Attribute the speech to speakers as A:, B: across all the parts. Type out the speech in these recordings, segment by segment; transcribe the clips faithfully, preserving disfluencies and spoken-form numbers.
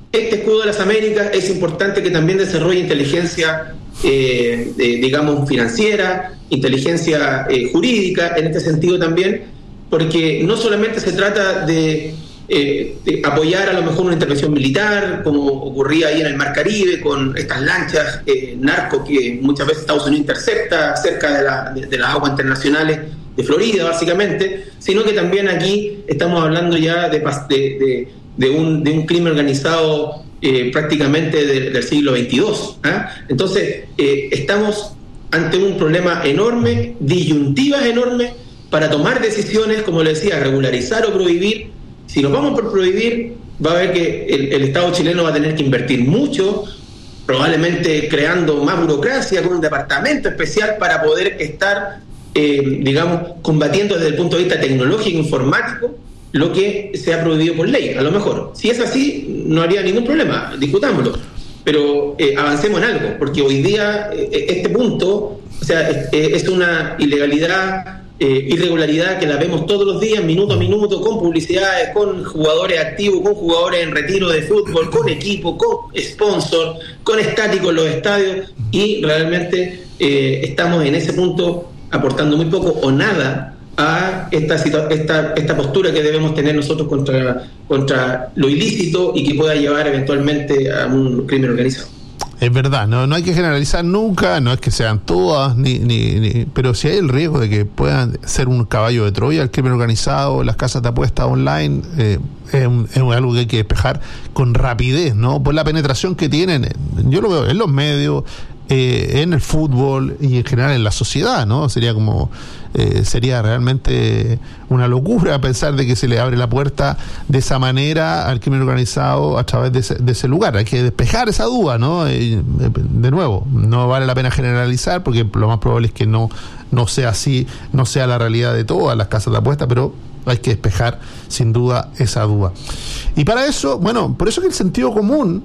A: este escudo de las Américas es importante que también desarrolle inteligencia, eh, de, digamos, financiera, inteligencia eh, jurídica, en este sentido también, porque no solamente se trata de, eh, de apoyar a lo mejor una intervención militar, como ocurría ahí en el Mar Caribe, con estas lanchas eh, narco que muchas veces Estados Unidos intercepta cerca de, la, de, de las aguas internacionales de Florida, básicamente, sino que también aquí estamos hablando ya de, de, de, de, un, de un crimen organizado eh, prácticamente de, del siglo veintidós. ¿eh? Entonces, eh, estamos ante un problema enorme, disyuntivas enormes, para tomar decisiones, como le decía, regularizar o prohibir. Si nos vamos por prohibir, va a ver que el, el Estado chileno va a tener que invertir mucho, probablemente creando más burocracia, con un departamento especial para poder estar, eh, digamos, combatiendo desde el punto de vista tecnológico e informático lo que se ha prohibido por ley. A lo mejor, si es así, no habría ningún problema, discutámoslo. Pero eh, avancemos en algo, porque hoy día eh, este punto, o sea, es, es una ilegalidad, eh, irregularidad que la vemos todos los días, minuto a minuto, con publicidades, con jugadores activos, con jugadores en retiro de fútbol, con equipo, con sponsor, con estáticos en los estadios, y realmente eh, estamos en ese punto aportando muy poco o nada a esta, esta, esta postura que debemos tener nosotros contra, contra lo ilícito y que pueda llevar eventualmente a un crimen organizado.
B: Es verdad, no, no hay que generalizar nunca, no es que sean todas, ni, ni, ni, pero si hay el riesgo de que puedan ser un caballo de Troya el crimen organizado, las casas de apuestas online, eh, es, un, es algo que hay que despejar con rapidez, ¿no? Por la penetración que tienen, yo lo veo en los medios, eh, en el fútbol y en general en la sociedad, ¿no? Sería como, eh, sería realmente una locura pensar de que se le abre la puerta de esa manera al crimen organizado a través de ese, de ese lugar. Hay que despejar esa duda, ¿no? Eh, de nuevo, no vale la pena generalizar porque lo más probable es que no, no sea así, no sea la realidad de todas las casas de apuestas, pero hay que despejar sin duda esa duda. Y para eso, bueno, por eso que el sentido común,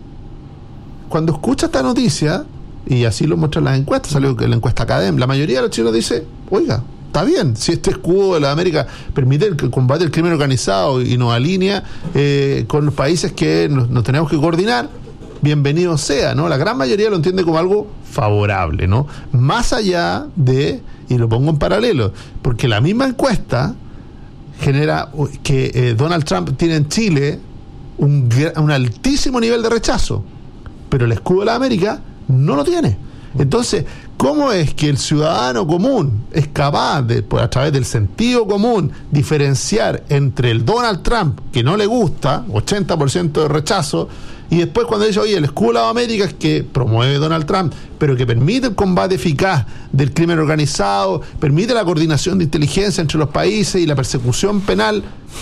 B: cuando escucha esta noticia, y así lo muestran las encuestas, salió que la encuesta Academ, la mayoría de los chilenos dice, oiga, está bien, si este escudo de la América permite el combate del crimen organizado y nos alinea eh, con los países que nos, nos tenemos que coordinar, bienvenido sea, ¿no? La gran mayoría lo entiende como algo favorable, ¿no? Más allá de, y lo pongo en paralelo, porque la misma encuesta genera que eh, Donald Trump tiene en Chile un, un altísimo nivel de rechazo, pero el escudo de la América no lo tiene. Entonces, ¿cómo es que el ciudadano común es capaz de, pues, a través del sentido común, diferenciar entre el Donald Trump, que no le gusta, ochenta por ciento de rechazo, y después cuando dice, oye, el escudo de la América es que promueve Donald Trump, pero que permite el combate eficaz del crimen organizado, permite la coordinación de inteligencia entre los países y la persecución penal?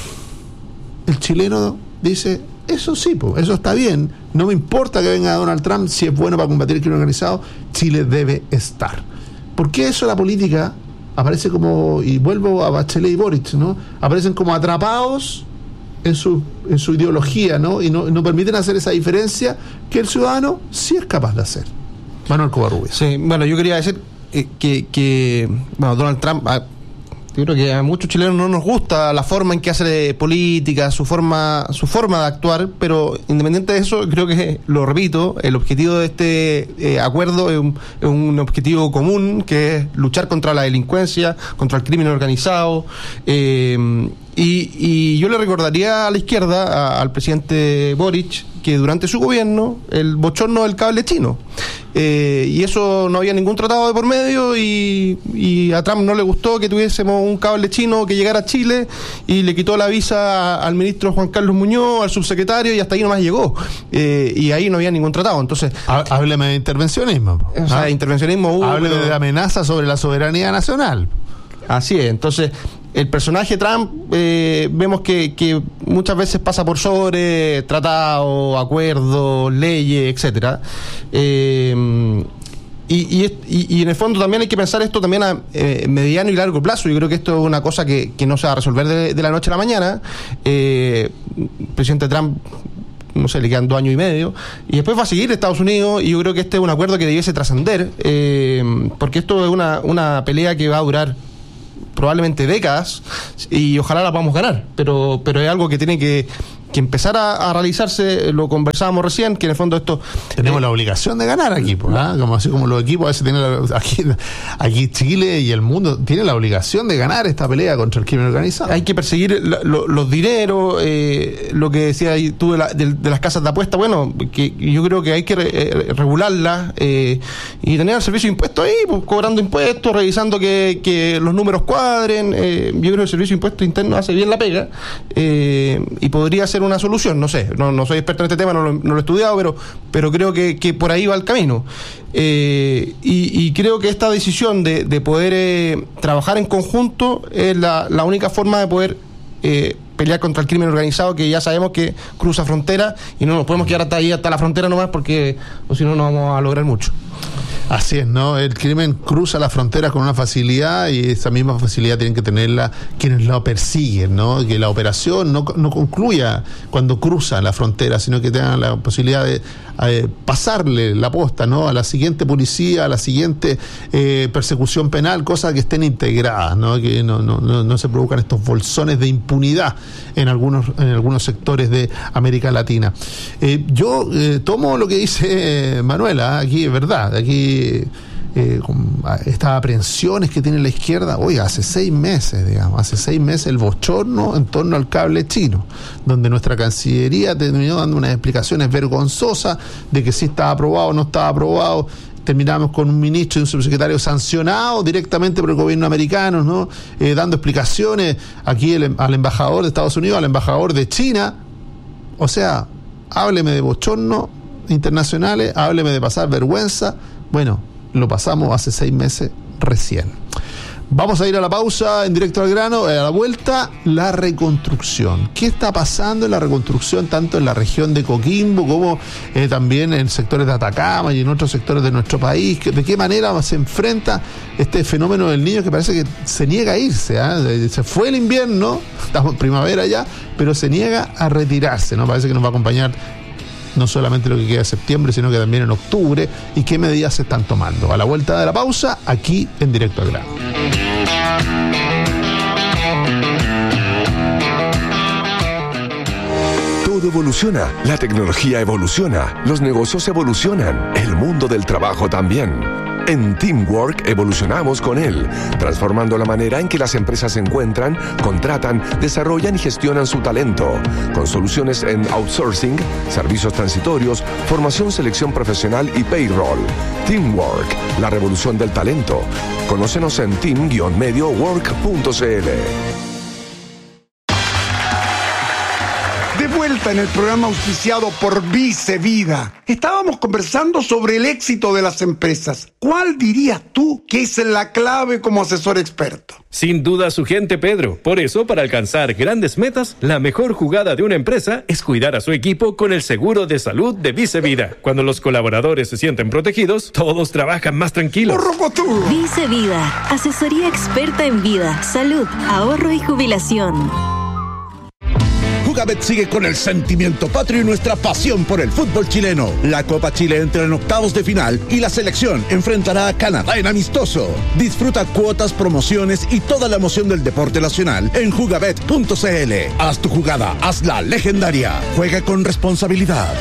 B: El chileno dice, eso sí, pues, eso está bien, no me importa que venga Donald Trump, si es bueno para combatir el crimen organizado, Chile debe estar. ¿Por qué eso la política aparece como, y vuelvo a Bachelet y Boric, ¿no? Aparecen como atrapados en su en su ideología, ¿no? Y no, no permiten hacer esa diferencia que el ciudadano sí es capaz de hacer. Manuel Covarrubias.
C: Sí, bueno, yo quería decir eh, que, que, bueno, Donald Trump, ah, yo creo que a muchos chilenos no nos gusta la forma en que hace política, su forma su forma de actuar, pero independiente de eso, creo que, lo repito, el objetivo de este eh, acuerdo es un, es un objetivo común, que es luchar contra la delincuencia, contra el crimen organizado, eh, y, y yo le recordaría a la izquierda, a, al presidente Boric, que durante su gobierno, el bochorno del cable chino, eh, y eso no había ningún tratado de por medio, y, y a Trump no le gustó que tuviésemos un cable chino que llegara a Chile, y le quitó la visa al ministro Juan Carlos Muñoz, al subsecretario, y hasta ahí nomás llegó, eh, y ahí no había ningún tratado. Entonces,
B: hábleme de intervencionismo,
C: o sea,
B: ¿ah?
C: intervencionismo hubo,
B: hábleme
C: pero...
B: de amenaza sobre la soberanía nacional.
C: Así es. Entonces, el personaje Trump, eh, vemos que, que muchas veces pasa por sobre tratados, acuerdos, leyes, etcétera. Eh, y, y, y, y en el fondo también hay que pensar esto también a eh, mediano y largo plazo. Yo creo que esto es una cosa que, que no se va a resolver de, de la noche a la mañana. Eh, el presidente Trump, no sé, le quedan dos años y medio, y después va a seguir Estados Unidos, y yo creo que este es un acuerdo que debiese trascender, eh, porque esto es una, una pelea que va a durar probablemente décadas, y ojalá la podamos ganar, pero pero es algo que tiene que que empezara a realizarse, lo conversábamos recién, que en el fondo esto...
B: Tenemos
C: eh,
B: la obligación de ganar aquí, pues, ¿eh? Como así como los equipos a veces tienen la, aquí, aquí Chile y el mundo tienen la obligación de ganar esta pelea contra el crimen organizado.
C: Hay que perseguir la, lo, los dineros, eh, lo que decía ahí tú de, la, de, de las casas de apuesta, bueno, que yo creo que hay que re, eh, regularlas eh, y tener el servicio de impuestos ahí, pues, cobrando impuestos, revisando que, que los números cuadren. Eh, yo creo que el servicio de impuestos internos hace bien la pega eh, y podría ser una solución, no sé, no, no soy experto en este tema, no lo, no lo he estudiado, pero, pero creo que, que por ahí va el camino. Eh, y, y creo que esta decisión de, de poder eh, trabajar en conjunto es la, la única forma de poder eh, pelear contra el crimen organizado, que ya sabemos que cruza fronteras y no nos podemos quedar hasta ahí, hasta la frontera nomás, porque o si no, no vamos a lograr mucho.
B: Así es, ¿no? El crimen cruza las fronteras con una facilidad y esa misma facilidad tienen que tenerla quienes lo persiguen, ¿no? Que la operación no, no concluya cuando cruza la frontera, sino que tengan la posibilidad de eh, pasarle la posta, ¿no? A la siguiente policía, a la siguiente eh, persecución penal, cosas que estén integradas, ¿no? Que no, no, no, no se provocan estos bolsones de impunidad en algunos, en algunos sectores de América Latina. Eh, yo eh, tomo lo que dice eh, Manuela, aquí es verdad, aquí Eh, con estas aprehensiones que tiene la izquierda, oiga, hace seis meses, digamos, hace seis meses el bochorno en torno al cable chino, donde nuestra Cancillería terminó dando unas explicaciones vergonzosas de que si estaba aprobado o no estaba aprobado. Terminamos con un ministro y un subsecretario sancionados directamente por el gobierno americano, ¿no? Eh, dando explicaciones aquí el, al embajador de Estados Unidos, al embajador de China. O sea, hábleme de bochorno internacionales, hábleme de pasar vergüenza. Bueno, lo pasamos hace seis meses recién. Vamos a ir a la pausa en directo al grano, a la vuelta, la reconstrucción. ¿Qué está pasando en la reconstrucción tanto en la región de Coquimbo como eh, también en sectores de Atacama y en otros sectores de nuestro país? ¿De qué manera se enfrenta este fenómeno del niño que parece que se niega a irse? ¿eh? Se fue el invierno, estamos en primavera ya, pero se niega a retirarse, ¿no? Parece que nos va a acompañar no solamente lo que queda de septiembre, sino que también en octubre, y qué medidas se están tomando. A la vuelta de la pausa, aquí en Directo al Grano.
D: Todo evoluciona, la tecnología evoluciona, los negocios evolucionan, el mundo del trabajo también. En Teamwork evolucionamos con él, transformando la manera en que las empresas se encuentran, contratan, desarrollan y gestionan su talento, con soluciones en outsourcing, servicios transitorios, formación, selección profesional y payroll. Teamwork, la revolución del talento. Conócenos en team guion medio work punto c l.
E: De vuelta en el programa auspiciado por Vice Vida. Estábamos conversando sobre el éxito de las empresas. ¿Cuál dirías tú que es la clave como asesor experto?
F: Sin duda su gente, Pedro. Por eso, para alcanzar grandes metas, la mejor jugada de una empresa es cuidar a su equipo con el seguro de salud de Vice Vida. Cuando los colaboradores se sienten protegidos, todos trabajan más tranquilos.
G: Vice Vida, asesoría experta en vida, salud, ahorro y jubilación.
H: Jugabet sigue con el sentimiento patrio y nuestra pasión por el fútbol chileno. La Copa Chile entra en octavos de final y la selección enfrentará a Canadá en amistoso. Disfruta cuotas, promociones y toda la emoción del deporte nacional en jugabet punto c l. Haz tu jugada, hazla legendaria. Juega con responsabilidad.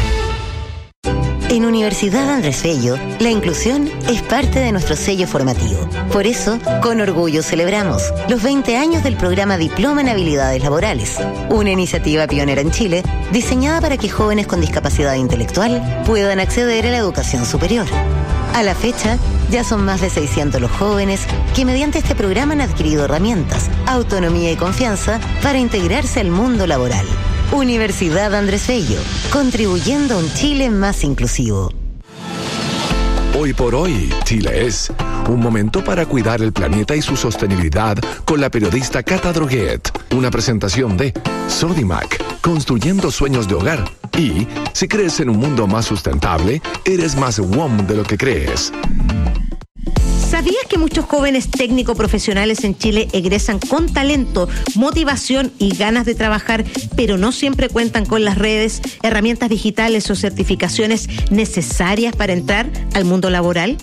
I: En Universidad Andrés Bello, la inclusión es parte de nuestro sello formativo. Por eso, con orgullo celebramos los veinte años del programa Diploma en Habilidades Laborales, una iniciativa pionera en Chile diseñada para que jóvenes con discapacidad intelectual puedan acceder a la educación superior. A la fecha, ya son más de seiscientos los jóvenes que mediante este programa han adquirido herramientas, autonomía y confianza para integrarse al mundo laboral. Universidad Andrés Bello, contribuyendo a un Chile más inclusivo.
D: Hoy por hoy, Chile es un momento para cuidar el planeta y su sostenibilidad con la periodista Cata Droguet. Una presentación de Sodimac, construyendo sueños de hogar. Y, si crees en un mundo más sustentable, eres más W O M de lo que crees.
J: ¿Sabías que muchos jóvenes técnico profesionales en Chile egresan con talento, motivación y ganas de trabajar, pero no siempre cuentan con las redes, herramientas digitales o certificaciones necesarias para entrar al mundo laboral?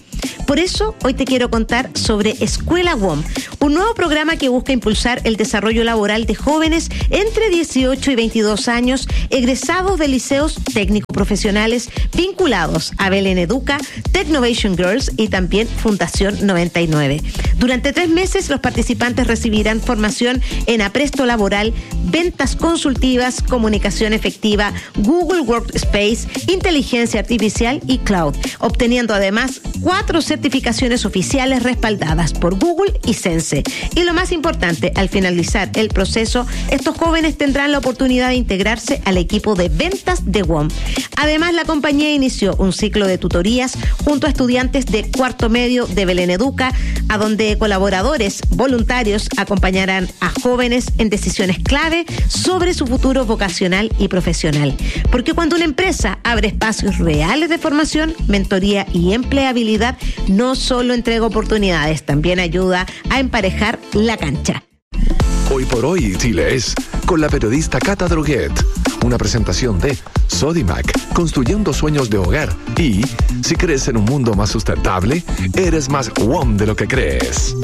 J: Por eso, hoy te quiero contar sobre Escuela W O M, un nuevo programa que busca impulsar el desarrollo laboral de jóvenes entre dieciocho y veintidós años, egresados de liceos técnico-profesionales vinculados a Belén Educa, Technovation Girls y también Fundación noventa y nueve. Durante tres meses, los participantes recibirán formación en apresto laboral, ventas consultivas, comunicación efectiva, Google Workspace, inteligencia artificial y cloud, obteniendo además cuatro certificaciones oficiales respaldadas por Google y Sense. Y lo más importante, al finalizar el proceso, estos jóvenes tendrán la oportunidad de integrarse al equipo de ventas de W O M. Además, la compañía inició un ciclo de tutorías junto a estudiantes de cuarto medio de Belén Educa, a donde colaboradores voluntarios acompañarán a jóvenes en decisiones clave sobre su futuro vocacional y profesional. Porque cuando una empresa abre espacios reales de formación, mentoría y empleabilidad, no solo entrega oportunidades, también ayuda a emparejar la cancha.
D: Hoy por hoy, Chile es con la periodista Cata Droguet. Una presentación de Sodimac, construyendo sueños de hogar. Y si crees en un mundo más sustentable, eres más W O M de lo que crees.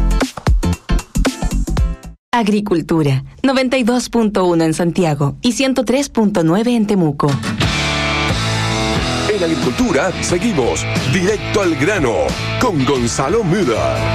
K: Agricultura, noventa y dos punto uno en Santiago y ciento tres punto nueve en Temuco.
D: En Agricultura seguimos directo al grano con Gonzalo Müller.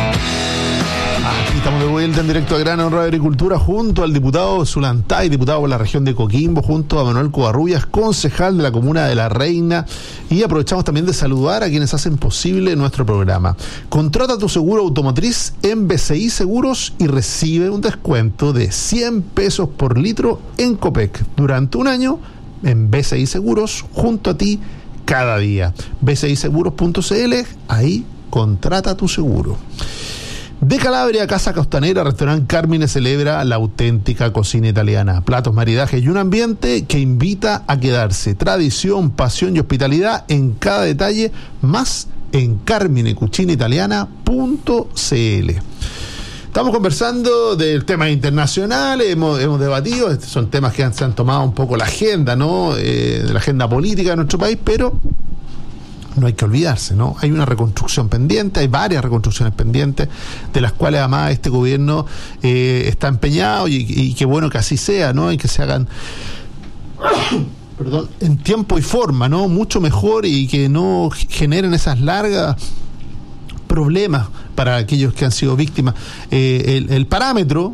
B: Aquí estamos de vuelta en Directo al Grano en Radio Agricultura junto al diputado Zulantay, diputado por la región de Coquimbo, junto a Manuel Covarrubias, concejal de la comuna de La Reina, y aprovechamos también de saludar a quienes hacen posible nuestro programa. Contrata tu seguro automotriz en B C I Seguros y recibe un descuento de cien pesos por litro en Copec durante un año en B C I Seguros, junto a ti cada día. B C I seguros punto c l, ahí contrata tu seguro. De Calabria, Casa Costanera, Restaurante Carmine celebra la auténtica cocina italiana. Platos, maridajes y un ambiente que invita a quedarse. Tradición, pasión y hospitalidad en cada detalle, más en carmine cucina italiana punto c l. Estamos conversando del tema internacional, hemos, hemos debatido, estos son temas que han, se han tomado un poco la agenda, ¿no? Eh, de la agenda política de nuestro país, pero no hay que olvidarse, ¿no? Hay una reconstrucción pendiente, hay varias reconstrucciones pendientes, de las cuales además este gobierno eh, está empeñado, y, y qué bueno que así sea, ¿no? Y que se hagan perdón, en tiempo y forma, ¿no? Mucho mejor, y que no generen esas largas problemas para aquellos que han sido víctimas. Eh, el, el parámetro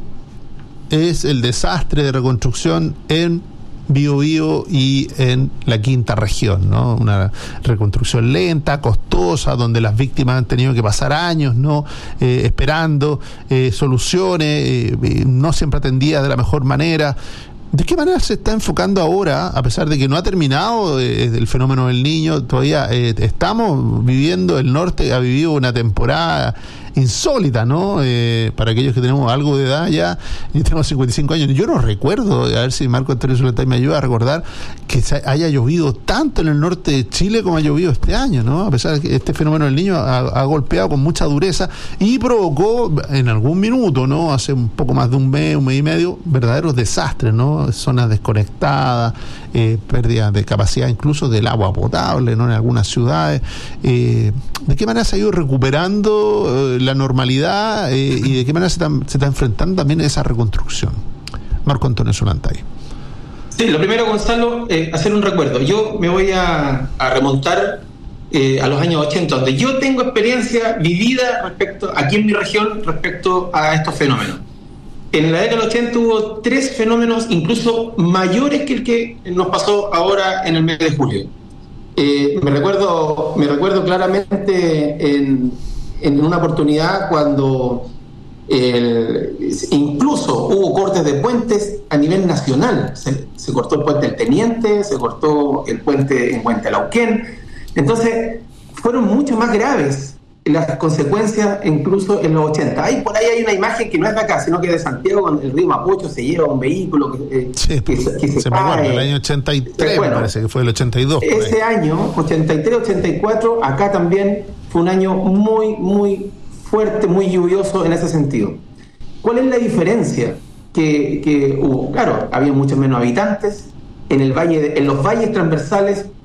B: es el desastre de reconstrucción en Biobío y en la quinta región, ¿no? Una reconstrucción lenta, costosa, donde las víctimas han tenido que pasar años, ¿no? Eh, esperando eh, soluciones, eh, no siempre atendidas de la mejor manera. ¿De qué manera se está enfocando ahora, a pesar de que no ha terminado eh, el fenómeno del Niño? Todavía eh, estamos viviendo, el norte ha vivido una temporada insólita, ¿no? Eh, para aquellos que tenemos algo de edad ya, yo tengo cincuenta y cinco años, yo no recuerdo, a ver si Marco Antonio Zulantay me ayuda a recordar, que se haya llovido tanto en el norte de Chile como ha llovido este año, ¿no? A pesar de que este fenómeno del Niño ha, ha golpeado con mucha dureza y provocó en algún minuto, ¿no? Hace un poco más de un mes, un mes y medio, verdaderos desastres, ¿no? Zonas desconectadas, eh, pérdida de capacidad incluso del agua potable, ¿no? En algunas ciudades. Eh, ¿De qué manera se ha ido recuperando eh, la normalidad eh, y de qué manera se está, se está enfrentando también esa reconstrucción? Marco Antonio Zulantay.
A: Sí, lo primero, Gonzalo, eh, hacer un recuerdo. Yo me voy a, a remontar eh, a los años ochenta, donde yo tengo experiencia vivida respecto, aquí en mi región, respecto a estos fenómenos. En la década del ochenta hubo tres fenómenos incluso mayores que el que nos pasó ahora en el mes de julio. Eh, me recuerdo me recuerdo claramente en, en una oportunidad cuando el, incluso hubo cortes de puentes a nivel nacional. Se, se cortó el puente del Teniente, se cortó el puente en Huentelauquén. Entonces fueron mucho más graves las consecuencias incluso en los ochenta. Ahí por ahí hay una imagen que no es de acá, sino que de Santiago, con el río Mapocho se lleva un vehículo que, eh,
B: sí,
A: que, que se,
B: se
A: cae.
B: me acuerda, el año ochenta y tres, bueno, me parece que fue el ochenta y dos.
A: Ese año, ochenta y tres ochenta y cuatro, acá también fue un año muy, muy fuerte, muy lluvioso en ese sentido. ¿Cuál es la diferencia que, que hubo? Claro, había muchos menos habitantes, en el valle, de, en los valles transversales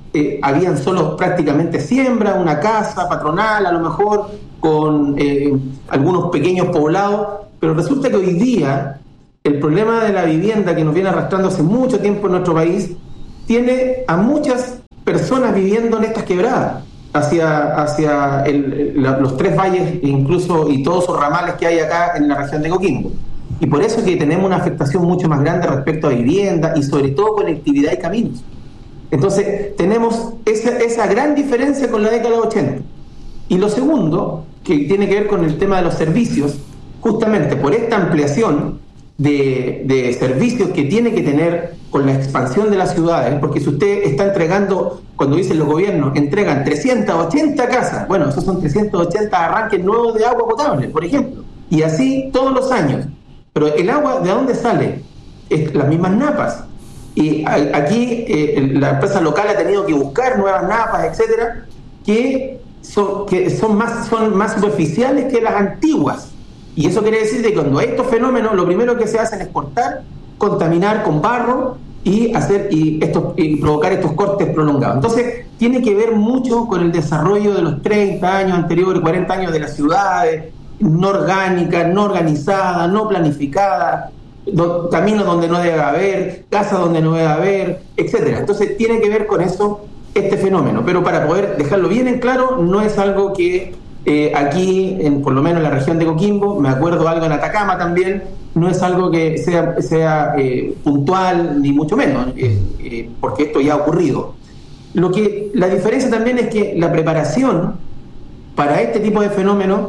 A: eh, habían solo prácticamente siembra, una casa patronal a lo mejor, con eh, algunos pequeños poblados, pero resulta que hoy día el problema de la vivienda que nos viene arrastrando hace mucho tiempo en nuestro país tiene a muchas personas viviendo en estas quebradas, hacia, hacia el, la, los tres valles incluso y todos esos ramales que hay acá en la región de Coquimbo. Y por eso es que tenemos una afectación mucho más grande respecto a vivienda y sobre todo conectividad y caminos. Entonces tenemos esa, esa gran diferencia con la década de los ochenta. Y lo segundo, que tiene que ver con el tema de los servicios, justamente por esta ampliación de, de servicios que tiene que tener con la expansión de las ciudades, porque si usted está entregando, cuando dicen los gobiernos, entregan trescientas ochenta casas, bueno, esos son trescientos ochenta arranques nuevos de agua potable, por ejemplo, y así todos los años. Pero el agua, ¿de dónde sale? Es las mismas napas. Y aquí eh, la empresa local ha tenido que buscar nuevas napas, etcétera, que son, que son, más, son más superficiales que las antiguas. Y eso quiere decir que cuando hay estos fenómenos, lo primero que se hace es cortar, contaminar con barro y hacer y, estos, y provocar estos cortes prolongados. Entonces, tiene que ver mucho con el desarrollo de los treinta años anteriores, cuarenta años de las ciudades, no orgánicas, no organizadas, no planificadas, do, caminos donde no debe haber, casas donde no debe haber, etcétera. Entonces, tiene que ver con eso este fenómeno. Pero para poder dejarlo bien en claro, no es algo que eh, aquí, en, por lo menos en la región de Coquimbo, me acuerdo algo en Atacama también, no es algo que sea, sea eh, puntual, ni mucho menos, eh, eh, porque esto ya ha ocurrido. Lo que, la diferencia también es que la preparación para este tipo de fenómenos,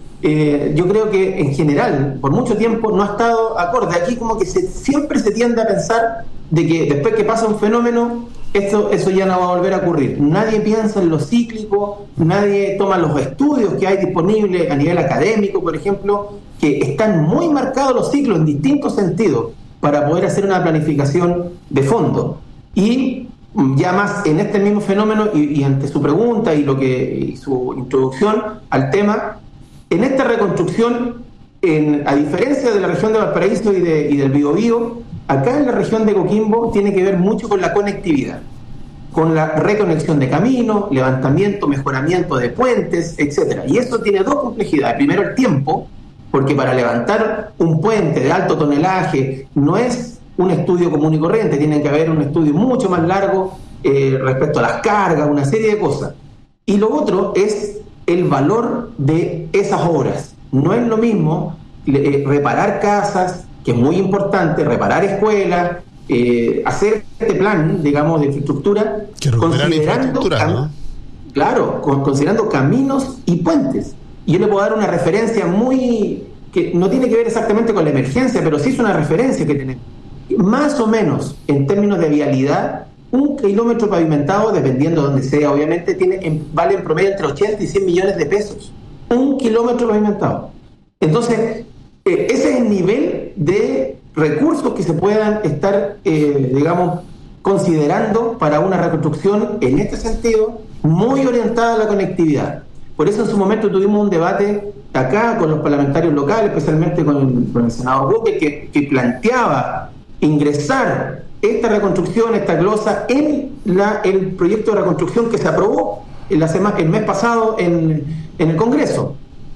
A: eh, yo creo que en general, por mucho tiempo, no ha estado acorde. Aquí como que se, siempre se tiende a pensar de que después que pasa un fenómeno, esto, eso ya no va a volver a ocurrir. Nadie piensa en lo cíclico, nadie toma los estudios que hay disponibles a nivel académico, por ejemplo, que están muy marcados los ciclos en distintos sentidos para poder hacer una planificación de fondo. Y ya más en este mismo fenómeno, y, y ante su pregunta y, lo que, y su introducción al tema, en esta reconstrucción, en, a diferencia de la región de Valparaíso y, de, y del Biobío, acá en la región de Coquimbo tiene que ver mucho con la conectividad, con la reconexión de caminos, levantamiento, mejoramiento de puentes, etcétera. Y eso tiene dos complejidades. Primero, el tiempo, porque para levantar un puente de alto tonelaje no es un estudio común y corriente, tiene que haber un estudio mucho más largo eh, respecto a las cargas, una serie de cosas. Y lo otro es el valor de esas obras. No es lo mismo eh, reparar casas, que es muy importante, reparar escuelas, eh, hacer este plan, digamos, de infraestructura, considerando, infraestructura, ¿no? Claro, con, considerando caminos y puentes. Y yo le puedo dar una referencia muy, que no tiene que ver exactamente con la emergencia, pero sí es una referencia que tenemos. Más o menos, en términos de vialidad, un kilómetro pavimentado, dependiendo de donde sea, obviamente, tiene en, vale en promedio entre ochenta y cien millones de pesos. Un kilómetro pavimentado. Entonces, eh, ese es el nivel de recursos que se puedan estar, eh, digamos, considerando para una reconstrucción en este sentido, muy orientada a la conectividad. Por eso en su momento tuvimos un debate acá con los parlamentarios locales, especialmente con el, con el senador Buque, que, que planteaba ingresar esta reconstrucción, esta glosa, en la, el proyecto de reconstrucción que se aprobó en la semana, el mes pasado en, en el Congreso.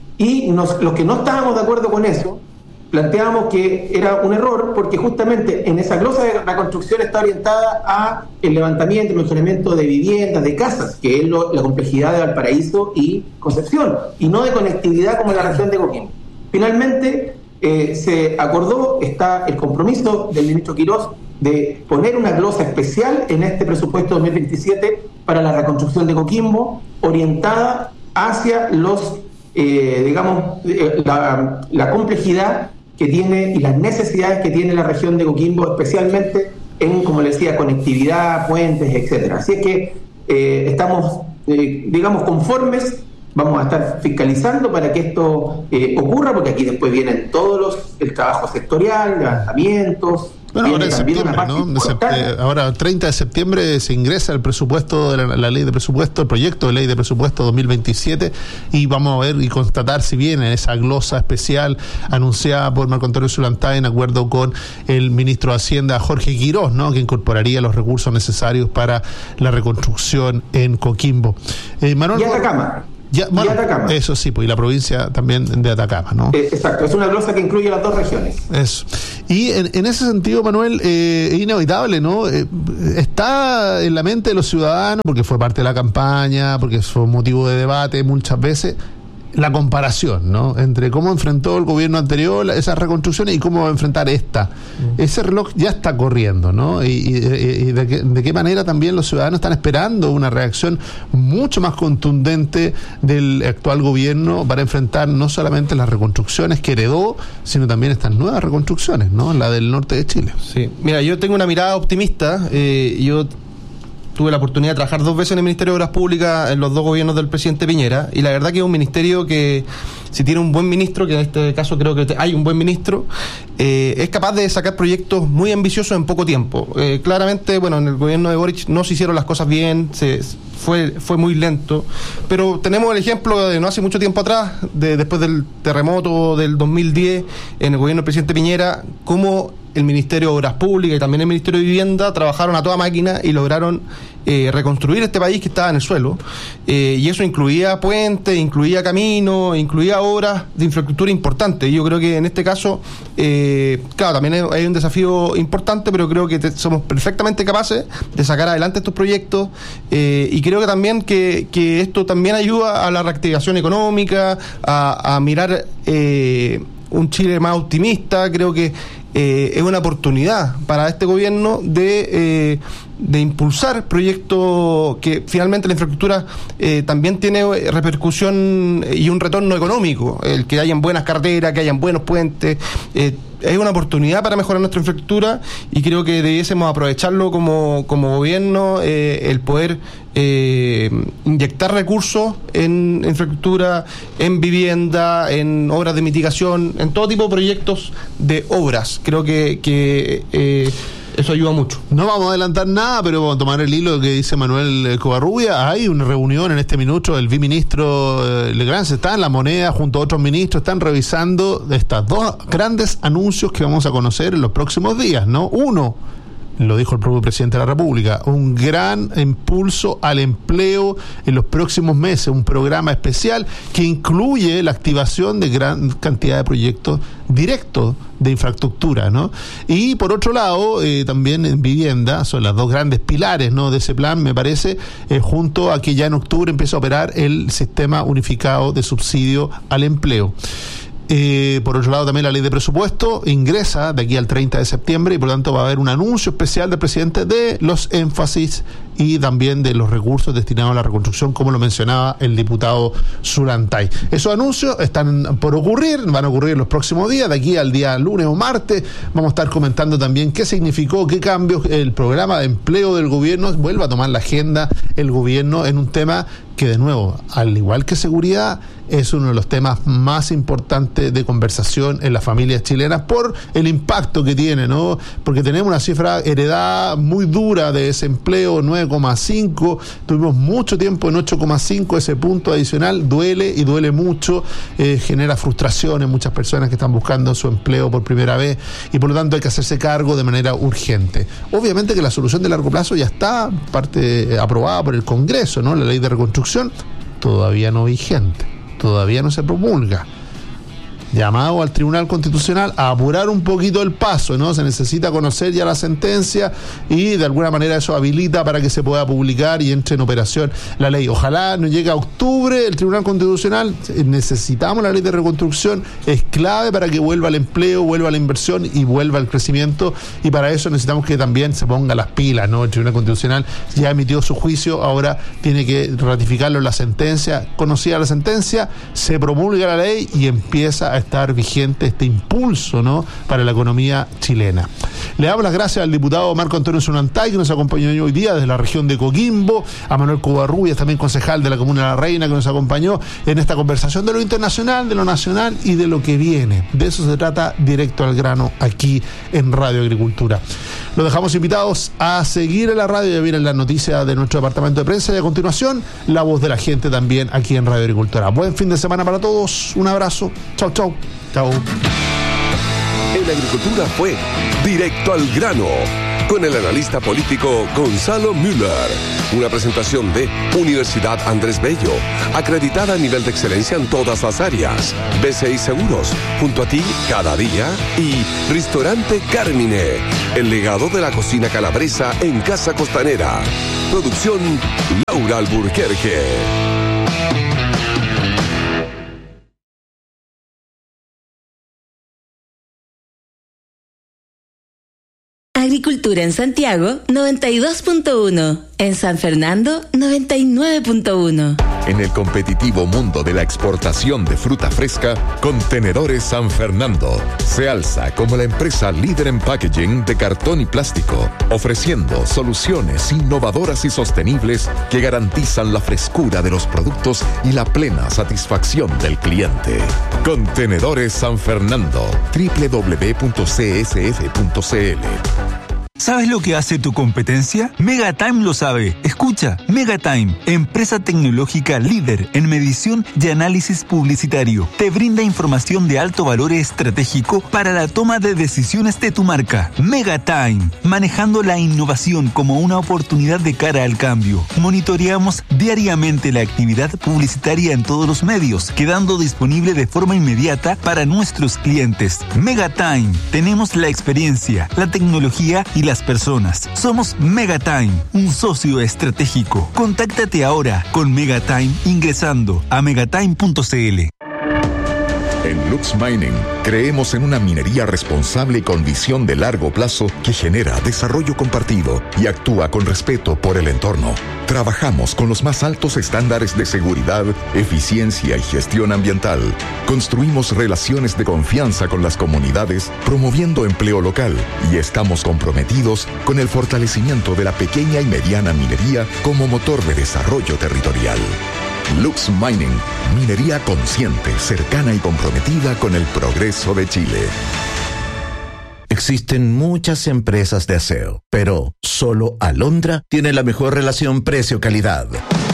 A: Y nos, los que no estábamos de acuerdo con eso, planteábamos que era un error, porque justamente en esa glosa de reconstrucción está orientada a el levantamiento y mejoramiento de viviendas, de casas, que es lo, la complejidad de Valparaíso y Concepción, y no de conectividad como en la región de Coquimbo. Finalmente, eh, se acordó, está el compromiso del ministro Quirós de poner una glosa especial en este presupuesto dos mil veintisiete para la reconstrucción de Coquimbo, orientada hacia los, eh, digamos, eh, la, la complejidad que tiene y las necesidades que tiene la región de Coquimbo, especialmente en, como les decía, conectividad, puentes, etcétera. Así es que eh, estamos, eh, digamos, conformes. Vamos a estar fiscalizando para que esto eh, ocurra, porque aquí después vienen todos los, el trabajo sectorial, levantamientos,
B: Bueno, ahora en septiembre, ¿no? De sept- ahora, treinta de septiembre, se ingresa el presupuesto, de la, la ley de presupuesto, el proyecto de ley de presupuesto dos mil veintisiete, y vamos a ver y constatar si viene esa glosa especial anunciada por Marco Antonio Zulantay en acuerdo con el ministro de Hacienda, Jorge Quirós, ¿no? Que incorporaría los recursos necesarios para la reconstrucción en Coquimbo. Eh, Manuel,
A: y Atacama.
B: Ya, bueno,
A: y Atacama.
B: Eso sí, pues, y la provincia también de Atacama, ¿no?
A: Eh, exacto, es una glosa que incluye las dos regiones.
B: Eso. Y en, en ese sentido, Manuel, eh, es inevitable, ¿no? Eh, está en la mente de los ciudadanos, porque fue parte de la campaña, porque fue motivo de debate muchas veces, la comparación, ¿no? Entre cómo enfrentó el gobierno anterior esas reconstrucciones y cómo va a enfrentar esta. Mm. Ese reloj ya está corriendo, ¿no? Y, y, y de, qué, de qué manera también los ciudadanos están esperando una reacción mucho más contundente del actual gobierno para enfrentar no solamente las reconstrucciones que heredó, sino también estas nuevas reconstrucciones, ¿no? La del norte de Chile.
C: Sí. Mira, yo tengo una mirada optimista. Eh, yo tuve la oportunidad de trabajar dos veces en el Ministerio de Obras Públicas en los dos gobiernos del presidente Piñera, y la verdad que es un ministerio que, si tiene un buen ministro, que en este caso creo que hay un buen ministro, eh, es capaz de sacar proyectos muy ambiciosos en poco tiempo. Eh, claramente, bueno, en el gobierno de Boric no se hicieron las cosas bien, se fue fue muy lento, pero tenemos el ejemplo de no hace mucho tiempo atrás, de después del terremoto del dos mil diez, en el gobierno del presidente Piñera, cómo el Ministerio de Obras Públicas y también el Ministerio de Vivienda trabajaron a toda máquina y lograron eh, reconstruir este país que estaba en el suelo, eh, y eso incluía puentes, incluía caminos, incluía obras de infraestructura importantes. Yo creo que en este caso, eh, claro, también hay un desafío importante, pero creo que te, somos perfectamente capaces de sacar adelante estos proyectos, eh, y creo que también que, que esto también ayuda a la reactivación económica, a, a mirar eh, un Chile más optimista. Creo que Eh, es una oportunidad para este gobierno de, eh, de impulsar proyectos que finalmente la infraestructura eh, también tiene repercusión y un retorno económico, el que hayan buenas carreteras, que hayan buenos puentes. eh, es una oportunidad para mejorar nuestra infraestructura, y creo que debiésemos aprovecharlo como, como gobierno, eh, el poder eh, inyectar recursos en infraestructura, en vivienda, en obras de mitigación, en todo tipo de proyectos de obras. Creo que, que eh, eso ayuda mucho.
B: No vamos a adelantar nada, pero vamos a tomar el hilo que dice Manuel Covarrubia. Hay una reunión en este minuto, el viceministro eh, Legrand está en La Moneda junto a otros ministros, están revisando estos dos grandes anuncios que vamos a conocer en los próximos días, ¿no? Uno, lo dijo el propio presidente de la República, un gran impulso al empleo en los próximos meses, un programa especial que incluye la activación de gran cantidad de proyectos directos de infraestructura, ¿no? Y por otro lado, eh, también en vivienda, son las dos grandes pilares, ¿no?, de ese plan, me parece, eh, junto a que ya en octubre empieza a operar el sistema unificado de subsidio al empleo. Eh, por otro lado, también la ley de presupuesto ingresa de aquí al treinta de septiembre, y por lo tanto va a haber un anuncio especial del presidente de los énfasis y también de los recursos destinados a la reconstrucción, como lo mencionaba el diputado Zulantay. Esos anuncios están por ocurrir, van a ocurrir en los próximos días, de aquí al día lunes o martes. Vamos a estar comentando también qué significó, qué cambios el programa de empleo del gobierno vuelve a tomar la agenda el gobierno en un tema que, de nuevo, al igual que seguridad, es uno de los temas más importantes de conversación en las familias chilenas por el impacto que tiene, ¿no? Porque tenemos una cifra heredada muy dura de desempleo, nueve coma cinco, tuvimos mucho tiempo en ocho coma cinco, ese punto adicional duele y duele mucho, eh, genera frustración en muchas personas que están buscando su empleo por primera vez, y por lo tanto hay que hacerse cargo de manera urgente. Obviamente que la solución de largo plazo ya está parte eh, aprobada por el Congreso, ¿no? La ley de reconstrucción todavía no vigente, todavía no se promulga. Llamado al Tribunal Constitucional a apurar un poquito el paso, ¿no? Se necesita conocer ya la sentencia, y de alguna manera eso habilita para que se pueda publicar y entre en operación la ley. Ojalá no llegue a octubre el Tribunal Constitucional. Necesitamos la ley de reconstrucción, es clave para que vuelva el empleo, vuelva la inversión y vuelva el crecimiento, y para eso necesitamos que también se ponga las pilas, ¿no? El Tribunal Constitucional ya emitió su juicio, ahora tiene que ratificarlo en la sentencia. Conocida la sentencia, se promulga la ley y empieza a estar vigente este impulso, ¿no?, para la economía chilena. Le damos las gracias al diputado Marco Antonio Sonantay, que nos acompañó hoy día desde la región de Coquimbo, a Manuel Covarrubias, también concejal de la Comuna de La Reina, que nos acompañó en esta conversación de lo internacional, de lo nacional y de lo que viene. De eso se trata, directo al grano, aquí en Radio Agricultura. Los dejamos invitados a seguir en la radio. Ya vienen las noticias de nuestro departamento de prensa y a continuación la voz de la gente también aquí en Radio Agricultura. Buen fin de semana para todos, un abrazo, chau chau. Chau.
D: En Agricultura fue Directo al Grano, con el analista político Gonzalo Müller. Una presentación de Universidad Andrés Bello, acreditada a nivel de excelencia en todas las áreas. B C I Seguros, junto a ti cada día. Y Restaurante Carmine, el legado de la cocina calabresa en Casa Costanera. Producción Laura Alburquerque.
K: Agricultura en Santiago, noventa y dos punto uno. En San Fernando, noventa y nueve punto uno.
L: En el competitivo mundo de la exportación de fruta fresca, Contenedores San Fernando se alza como la empresa líder en packaging de cartón y plástico, ofreciendo soluciones innovadoras y sostenibles que garantizan la frescura de los productos y la plena satisfacción del cliente. Contenedores San Fernando, doble u doble u doble u punto c s f punto c l.
M: ¿Sabes lo que hace tu competencia? Megatime lo sabe. Escucha, Megatime, empresa tecnológica líder en medición y análisis publicitario, te brinda información de alto valor estratégico para la toma de decisiones de tu marca. Megatime, manejando la innovación como una oportunidad de cara al cambio. Monitoreamos diariamente la actividad publicitaria en todos los medios, quedando disponible de forma inmediata para nuestros clientes. Megatime, tenemos la experiencia, la tecnología y las personas. Somos Megatime, un socio estratégico. Contáctate ahora con Megatime ingresando a megatime punto c l.
L: En Lux Mining creemos en una minería responsable con visión de largo plazo que genera desarrollo compartido y actúa con respeto por el entorno. Trabajamos con los más altos estándares de seguridad, eficiencia y gestión ambiental. Construimos relaciones de confianza con las comunidades, promoviendo empleo local, y estamos comprometidos con el fortalecimiento de la pequeña y mediana minería como motor de desarrollo territorial. Lux Mining, minería consciente, cercana y comprometida con el progreso de Chile.
N: Existen muchas empresas de aseo, pero solo Alondra tiene la mejor relación precio-calidad.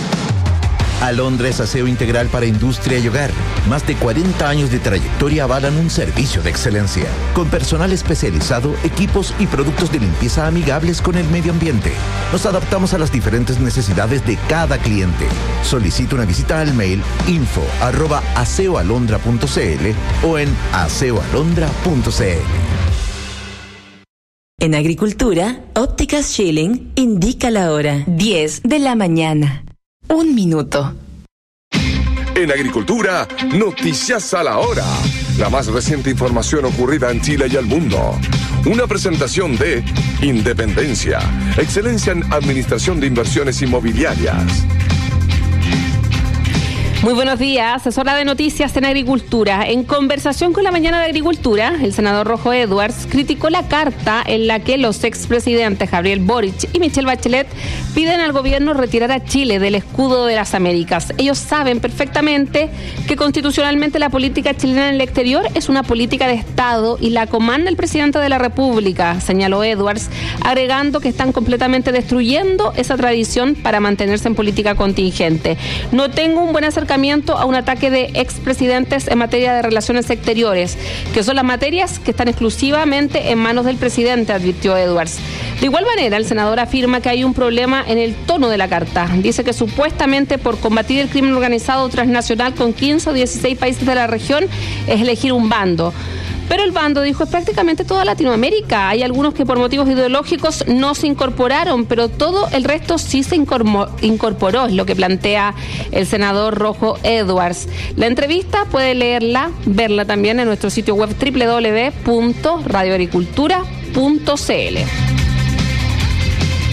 N: Alondra es aseo integral para industria y hogar. Más de cuarenta años de trayectoria avalan un servicio de excelencia, con personal especializado, equipos y productos de limpieza amigables con el medio ambiente. Nos adaptamos a las diferentes necesidades de cada cliente. Solicita una visita al mail info arroba aseoalondra punto c l o en aseoalondra punto c l.
K: En Agricultura, Ópticas Schilling indica la hora diez de la mañana. Un minuto.
D: En Agricultura, noticias a la hora. La más reciente información ocurrida en Chile y el mundo. Una presentación de Independencia, excelencia en administración de inversiones inmobiliarias.
O: Muy buenos días, es hora de noticias en Agricultura. En conversación con la mañana de Agricultura, el senador Rojo Edwards criticó la carta en la que los expresidentes Gabriel Boric y Michelle Bachelet piden al gobierno retirar a Chile del escudo de las Américas. Ellos saben perfectamente que constitucionalmente la política chilena en el exterior es una política de Estado y la comanda el presidente de la República, señaló Edwards, agregando que están completamente destruyendo esa tradición para mantenerse en política contingente. No tengo un buen acercamiento a un ataque de expresidentes en materia de relaciones exteriores, que son las materias que están exclusivamente en manos del presidente, advirtió Edwards. De igual manera, el senador afirma que hay un problema en el tono de la carta. Dice que supuestamente por combatir el crimen organizado transnacional con quince o dieciséis países de la región es elegir un bando. Pero el bando, dijo, es prácticamente toda Latinoamérica. Hay algunos que por motivos ideológicos no se incorporaron, pero todo el resto sí se incorporó, es lo que plantea el senador Rojo Edwards. La entrevista puede leerla, verla también en nuestro sitio web doble u doble u doble u punto radio agricultura punto c l.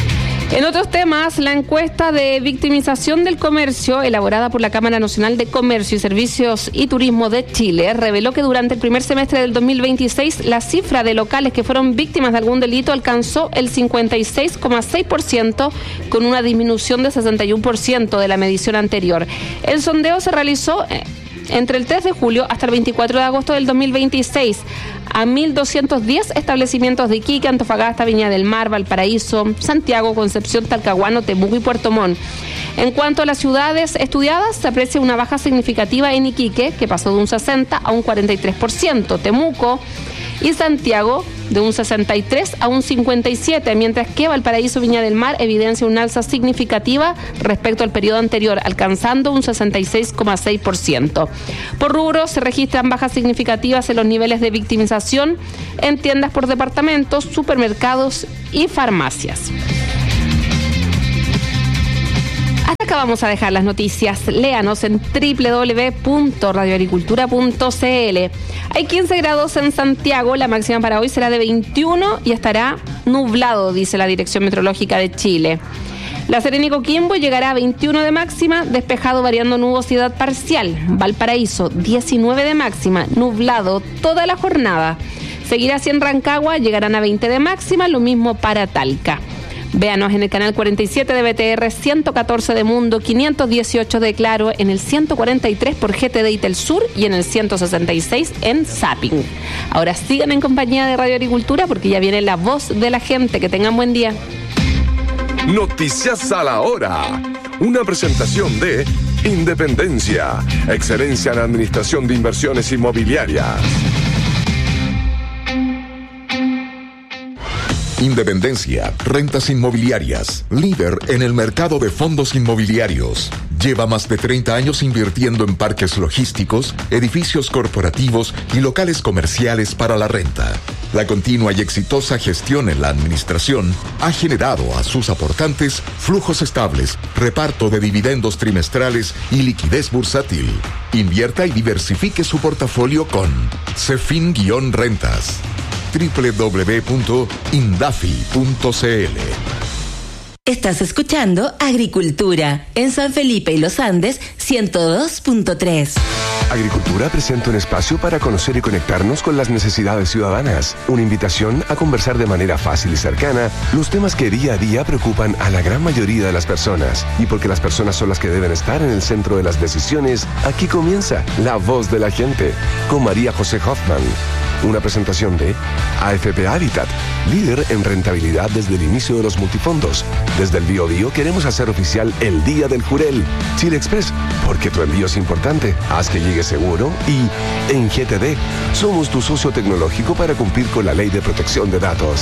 O: En otros temas, la encuesta de victimización del comercio, elaborada por la Cámara Nacional de Comercio y Servicios y Turismo de Chile, reveló que durante el primer semestre del dos mil veintiséis, la cifra de locales que fueron víctimas de algún delito alcanzó el cincuenta y seis coma seis por ciento, con una disminución de sesenta y uno por ciento de la medición anterior. El sondeo se realizó entre el tres de julio hasta el veinticuatro de agosto del dos mil veintiséis a mil doscientos diez establecimientos de Iquique, Antofagasta, Viña del Mar, Valparaíso, Santiago, Concepción, Talcahuano, Temuco y Puerto Montt. En cuanto a las ciudades estudiadas, se aprecia una baja significativa en Iquique, que pasó de un sesenta a un cuarenta y tres por ciento, Temuco y Santiago de un sesenta y tres a un cincuenta y siete, mientras que Valparaíso, Viña del Mar evidencia una alza significativa respecto al periodo anterior, alcanzando un sesenta y seis coma seis por ciento. Por rubro, se registran bajas significativas en los niveles de victimización en tiendas por departamentos, supermercados y farmacias. Hasta acá vamos a dejar las noticias. Léanos en doble u doble u doble u punto radio agricultura punto c l. Hay quince grados en Santiago, la máxima para hoy será de veintiuno y estará nublado, dice la Dirección Meteorológica de Chile. La Serena y Coquimbo llegará a veintiuno de máxima, despejado variando nubosidad parcial. Valparaíso, diecinueve de máxima, nublado toda la jornada. Seguirá así en Rancagua, llegarán a veinte de máxima, lo mismo para Talca. Véanos en el canal cuarenta y siete de B T R, ciento catorce de Mundo, quinientos dieciocho de Claro, en el ciento cuarenta y tres por G T D y Telsur y en el ciento sesenta y seis en Zapping. Ahora sigan en compañía de Radio Agricultura porque ya viene la voz de la gente. Que tengan buen día.
D: Noticias a la hora. Una presentación de Independencia, excelencia en administración de inversiones inmobiliarias.
L: Independencia, rentas inmobiliarias, líder en el mercado de fondos inmobiliarios. Lleva más de treinta años invirtiendo en parques logísticos, edificios corporativos y locales comerciales para la renta. La continua y exitosa gestión en la administración ha generado a sus aportantes flujos estables, reparto de dividendos trimestrales y liquidez bursátil. Invierta y diversifique su portafolio con Cefin-Rentas. doble u doble u doble u punto indafi punto c l.
K: Estás escuchando Agricultura en San Felipe y Los Andes ciento dos punto tres.
D: Agricultura presenta un espacio para conocer y conectarnos con las necesidades ciudadanas. Una invitación a conversar de manera fácil y cercana los temas que día a día preocupan a la gran mayoría de las personas. Y porque las personas son las que deben estar en el centro de las decisiones, aquí comienza La Voz de la Gente con María José Hoffman. Una presentación de A F P Habitat, líder en rentabilidad desde el inicio de los multifondos. Desde el Bío Bío queremos hacer oficial el Día del Jurel. Chile Express, porque tu envío es importante. Haz que llegue seguro. Y en G T D, somos tu socio tecnológico para cumplir con la ley de protección de datos.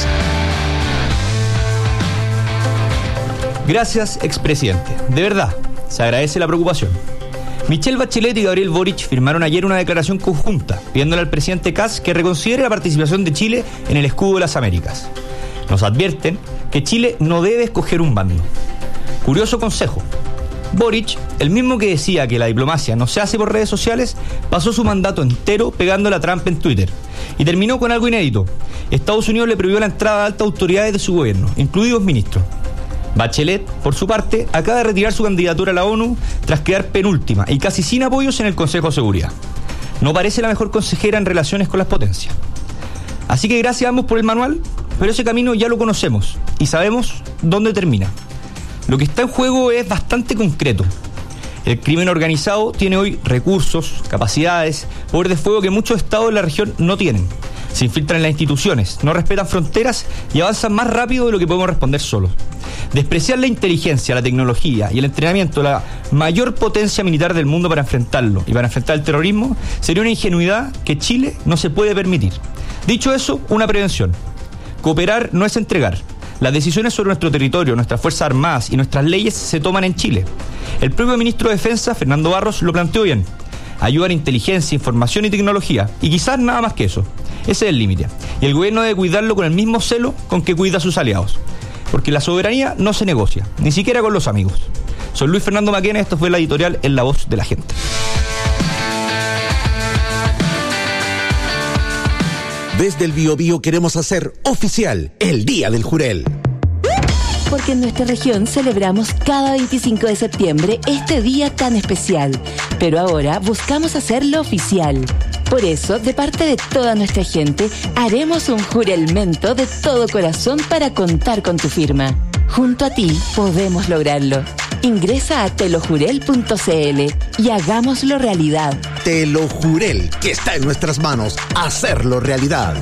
P: Gracias, expresidente. De verdad, se agradece la preocupación. Michelle Bachelet y Gabriel Boric firmaron ayer una declaración conjunta pidiéndole al presidente Kast que reconsidere la participación de Chile en el Escudo de las Américas. Nos advierten que Chile no debe escoger un bando. Curioso consejo. Boric, el mismo que decía que la diplomacia no se hace por redes sociales, pasó su mandato entero pegando la trampa en Twitter. Y terminó con algo inédito. Estados Unidos le prohibió la entrada a altas autoridades de su gobierno, incluidos ministros. Bachelet, por su parte, acaba de retirar su candidatura a la ONU tras quedar penúltima y casi sin apoyos en el Consejo de Seguridad. No parece la mejor consejera en relaciones con las potencias. Así que gracias a ambos por el manual, pero ese camino ya lo conocemos y sabemos dónde termina. Lo que está en juego es bastante concreto. El crimen organizado tiene hoy recursos, capacidades, poder de fuego que muchos estados de la región no tienen. Se infiltran en las instituciones, no respetan fronteras y avanzan más rápido de lo que podemos responder solos. Despreciar la inteligencia, la tecnología y el entrenamiento de la mayor potencia militar del mundo para enfrentarlo y para enfrentar el terrorismo sería una ingenuidad que Chile no se puede permitir. Dicho eso, una prevención. Cooperar no es entregar. Las decisiones sobre nuestro territorio, nuestras Fuerzas Armadas y nuestras leyes se toman en Chile. El propio ministro de Defensa, Fernando Barros, lo planteó bien. Ayudar en inteligencia, información y tecnología, y quizás nada más que eso. Ese es el límite. Y el gobierno debe cuidarlo con el mismo celo con que cuida a sus aliados. Porque la soberanía no se negocia, ni siquiera con los amigos. Soy Luis Fernando Maquena, esto fue la editorial en La Voz de la Gente.
H: Desde el Bío Bío queremos hacer oficial el Día del Jurel.
K: porque en nuestra región celebramos cada veinticinco de septiembre este día tan especial, pero ahora buscamos hacerlo oficial. Por eso, de parte de toda nuestra gente, haremos un juramento de todo corazón para contar con tu firma. Junto a ti podemos lograrlo. Ingresa a telojurel punto cl y hagámoslo realidad.
H: Telojurel, que está en nuestras manos, hacerlo realidad.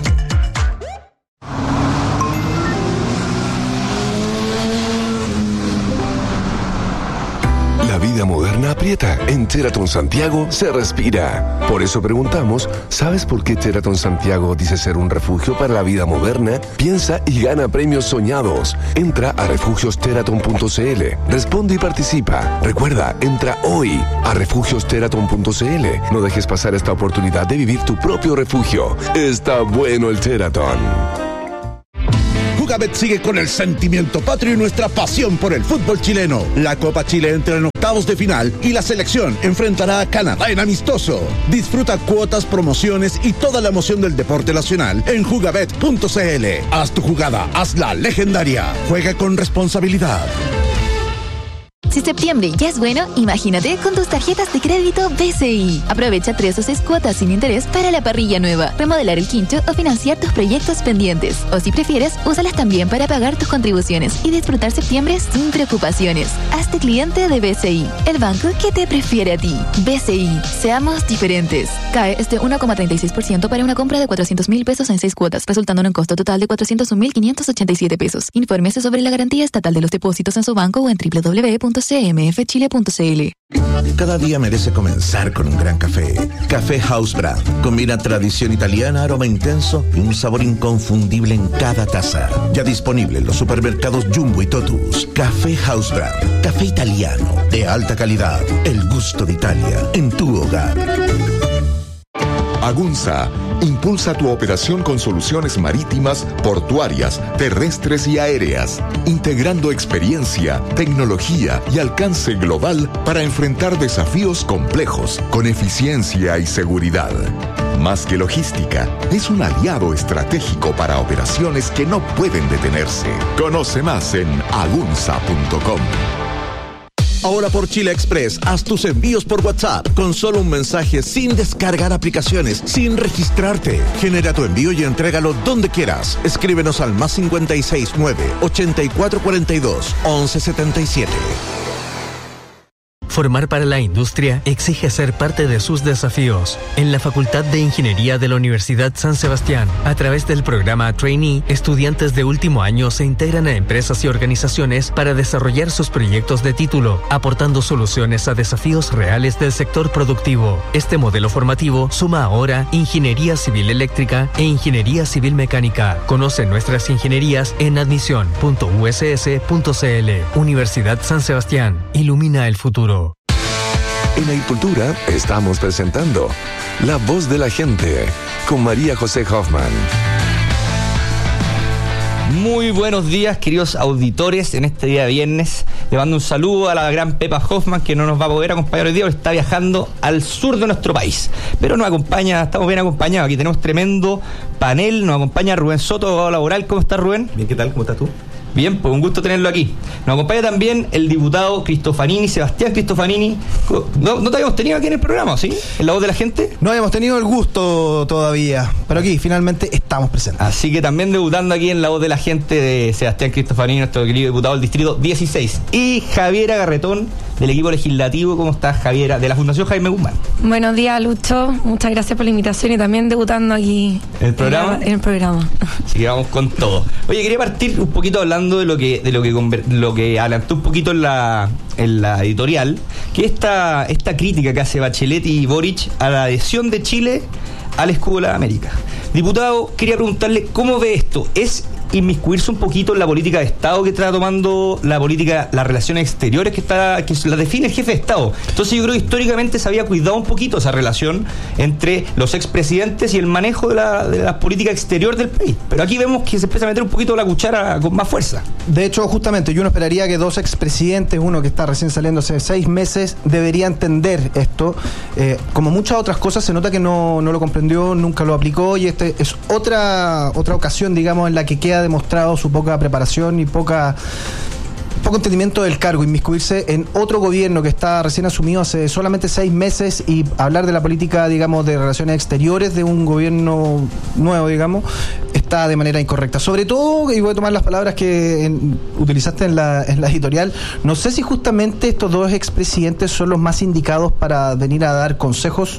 D: La vida moderna aprieta. En Sheraton Santiago se respira. Por eso preguntamos, ¿sabes por qué Sheraton Santiago dice ser un refugio para la vida moderna? Piensa y gana premios soñados. Entra a refugios sheraton punto cl. Responde y participa. Recuerda, entra hoy a refugios sheraton punto cl. No dejes pasar esta oportunidad de vivir tu propio refugio. Está bueno el Sheraton.
H: Jugabet sigue con el sentimiento patrio y nuestra pasión por el fútbol chileno. La Copa Chile entra en octavos de final y la selección enfrentará a Canadá en amistoso. Disfruta cuotas, promociones y toda la emoción del deporte nacional en jugabet punto cl. Haz tu jugada, hazla legendaria. Juega con responsabilidad.
Q: Si septiembre ya es bueno, imagínate con tus tarjetas de crédito B C I. Aprovecha tres o seis cuotas sin interés para la parrilla nueva, remodelar el quincho o financiar tus proyectos pendientes. O si prefieres, úsalas también para pagar tus contribuciones y disfrutar septiembre sin preocupaciones. Hazte cliente de B C I, el banco que te prefiere a ti. B C I, seamos diferentes. C A E es de uno coma treinta y seis por ciento para una compra de cuatrocientos mil pesos en seis cuotas, resultando en un costo total de cuatrocientos un mil quinientos ochenta y siete pesos. Infórmese sobre la garantía estatal de los depósitos en su banco o en doble u doble u doble u punto c m f chile punto c l.
N: Cada día merece comenzar con un gran café. Café House Brand. Combina tradición italiana, aroma intenso y un sabor inconfundible en cada taza. Ya disponible en los supermercados Jumbo y Totus. Café House Brand. Café italiano de alta calidad. El gusto de Italia en tu hogar.
L: Agunza impulsa tu operación con soluciones marítimas, portuarias, terrestres y aéreas, integrando experiencia, tecnología y alcance global para enfrentar desafíos complejos con eficiencia y seguridad. Más que logística, es un aliado estratégico para operaciones que no pueden detenerse. Conoce más en agunza punto com.
H: Ahora por Chile Express, haz tus envíos por WhatsApp con solo un mensaje, sin descargar aplicaciones, sin registrarte. Genera tu envío y entrégalo donde quieras. Escríbenos al más cincuenta y seis nueve, ochenta y cuatro cuarenta y dos, once setenta y siete.
R: Formar para la industria exige ser parte de sus desafíos. En la Facultad de Ingeniería de la Universidad San Sebastián, a través del programa Trainee, estudiantes de último año se integran a empresas y organizaciones para desarrollar sus proyectos de título, aportando soluciones a desafíos reales del sector productivo. Este modelo formativo suma ahora Ingeniería Civil Eléctrica e Ingeniería Civil Mecánica. Conoce nuestras ingenierías en admisión punto u s s punto c l. Universidad San Sebastián. Ilumina el futuro.
D: En Agricultura estamos presentando La Voz de la Gente con María José Hoffman.
P: Muy buenos días, queridos auditores, en este día de viernes. Le mando un saludo a la gran Pepa Hoffman, que no nos va a poder acompañar hoy día, porque está viajando al sur de nuestro país. Pero nos acompaña, estamos bien acompañados. Aquí tenemos tremendo panel. Nos acompaña Rubén Soto, abogado laboral. ¿Cómo estás, Rubén?
S: Bien, ¿qué tal? ¿Cómo estás tú?
P: Bien, pues un gusto tenerlo aquí. Nos acompaña también el diputado Cristofanini, Sebastián Cristofanini. ¿No, no te habíamos tenido aquí en el programa, sí? ¿En La Voz de la Gente?
C: No habíamos tenido el gusto todavía, pero aquí finalmente estamos presentes.
P: Así que también debutando aquí en La Voz de la Gente de Sebastián Cristofanini, nuestro querido diputado del Distrito dieciséis. Y Javiera Garretón, del equipo legislativo. ¿Cómo estás, Javiera? De la Fundación Jaime Guzmán.
T: Buenos días, Lucho. Muchas gracias por la invitación y también debutando aquí
P: ¿En el programa?
T: En el programa.
P: Así que vamos con todo. Oye, quería partir un poquito hablando de lo que de lo que lo que adelantó un poquito en la en la editorial, que esta esta crítica que hace Bachelet y Boric a la adhesión de Chile al escudo de la América. Diputado, quería preguntarle cómo ve esto. ¿Es inmiscuirse un poquito en la política de Estado que está tomando la política, las relaciones exteriores que está que la define el jefe de Estado? Entonces yo creo que históricamente se había cuidado un poquito esa relación entre los expresidentes y el manejo de la, de la política exterior del país. Pero aquí vemos que se empieza a meter un poquito la cuchara con más fuerza.
C: De hecho, justamente, yo uno esperaría que dos expresidentes, uno que está recién saliendo hace seis meses, debería entender esto. Eh, como muchas otras cosas, se nota que no, no lo comprendió, nunca lo aplicó, y este es otra, otra ocasión, digamos, en la que queda demostrado su poca preparación y poca poco entendimiento del cargo, inmiscuirse en otro gobierno que está recién asumido hace solamente seis meses y hablar de la política, digamos, de relaciones exteriores de un gobierno nuevo, digamos, está de manera incorrecta. Sobre todo, y voy a tomar las palabras que en, utilizaste en la, en la editorial, no sé si justamente estos dos expresidentes son los más indicados para venir a dar consejos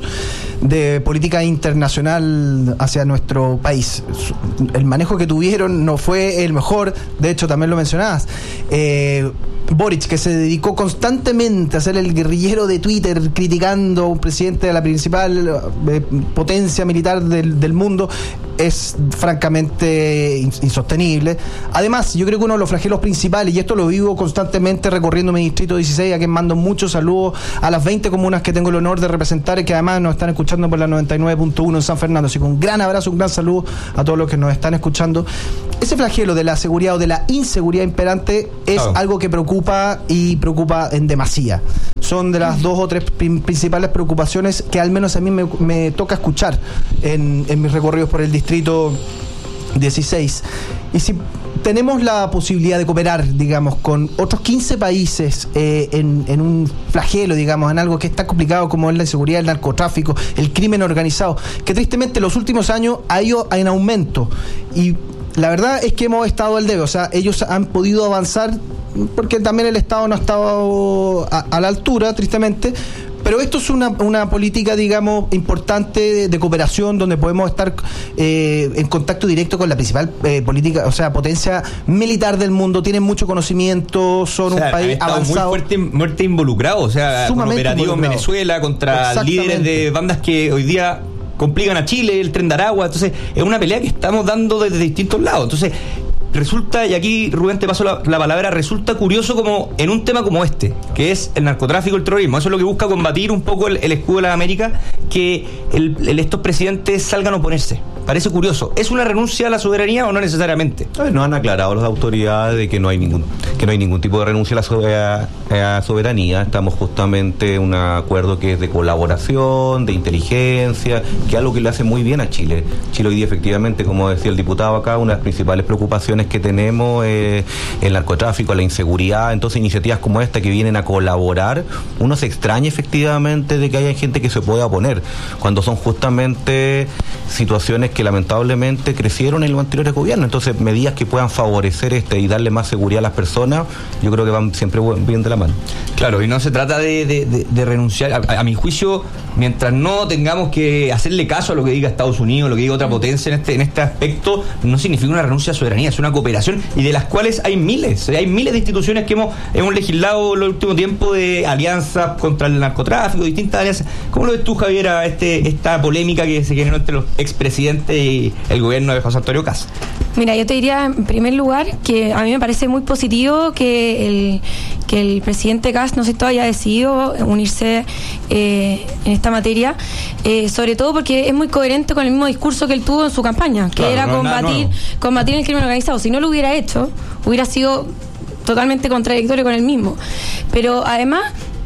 C: de política internacional hacia nuestro país. El manejo que tuvieron no fue el mejor, de hecho también lo mencionabas. Eh, Boric, que se dedicó constantemente a ser el guerrillero de Twitter criticando a un presidente de la principal eh, potencia militar del, del mundo, es francamente insostenible. Además, yo creo que uno de los flagelos principales, y esto lo vivo constantemente recorriendo mi distrito dieciséis, a quien mando muchos saludos a las veinte comunas que tengo el honor de representar y que además nos están escuchando por la noventa y nueve punto uno en San Fernando. Así que un gran abrazo, un gran saludo a todos los que nos están escuchando. Ese flagelo de la seguridad o de la inseguridad imperante es oh. algo que preocupa y preocupa en demasía. Son de las dos o tres principales preocupaciones que al menos a mí me, me toca escuchar en, en mis recorridos por el distrito dieciséis. Y si tenemos la posibilidad de cooperar, digamos, con otros quince países eh, en, en un flagelo, digamos, en algo que es tan complicado como es la inseguridad, el narcotráfico, el crimen organizado, que tristemente en los últimos años ha ido en aumento. Y la verdad es que hemos estado al debe, o sea, ellos han podido avanzar porque también el Estado no ha estado a, a la altura, tristemente. Pero esto es una, una política, digamos, importante de, de cooperación, donde podemos estar eh, en contacto directo con la principal eh, política, o sea, potencia militar del mundo. Tienen mucho conocimiento, son o sea, un país avanzado.
P: Muy fuerte, muerte involucrado, o sea, con operativos en Venezuela contra líderes de bandas que hoy día complican a Chile, el Tren de Aragua. Entonces, es una pelea que estamos dando desde distintos lados. Entonces, resulta, y aquí Rubén te paso la, la palabra, resulta curioso como en un tema como este, que es el narcotráfico, el terrorismo, eso es lo que busca combatir un poco el, el escudo de la América, que el, el, estos presidentes salgan a oponerse. Parece curioso. ¿Es una renuncia a la soberanía o no necesariamente?
S: No han aclarado las autoridades de que no hay ningún que no hay ningún tipo de renuncia a la soberanía. Estamos justamente en un acuerdo que es de colaboración, de inteligencia, que es algo que le hace muy bien a Chile. Chile hoy día, efectivamente, como decía el diputado acá, una de las principales preocupaciones que tenemos es el narcotráfico, la inseguridad. Entonces, iniciativas como esta que vienen a colaborar, uno se extraña efectivamente de que haya gente que se pueda oponer, cuando son justamente situaciones que lamentablemente crecieron en los anteriores gobiernos. Entonces, medidas que puedan favorecer este y darle más seguridad a las personas, yo creo que van siempre bien de la mano.
P: Claro, y no se trata de, de, de, de renunciar. A, a mi juicio, mientras no tengamos que hacerle caso a lo que diga Estados Unidos, lo que diga otra potencia en este, en este aspecto, no significa una renuncia a soberanía, es una cooperación, y de las cuales hay miles. Hay miles de instituciones que hemos, hemos legislado en el último tiempo de alianzas contra el narcotráfico, distintas alianzas. ¿Cómo lo ves tú, Javier, a este, esta polémica que se generó entre los expresidentes y el gobierno de José Antonio Kast?
T: Mira, yo te diría en primer lugar que a mí me parece muy positivo que el, que el presidente Kast, no sé, haya decidido unirse eh, en esta materia, eh, sobre todo porque es muy coherente con el mismo discurso que él tuvo en su campaña, que claro, era no, combatir, combatir el crimen organizado. Si no lo hubiera hecho, hubiera sido totalmente contradictorio con él mismo. Pero además,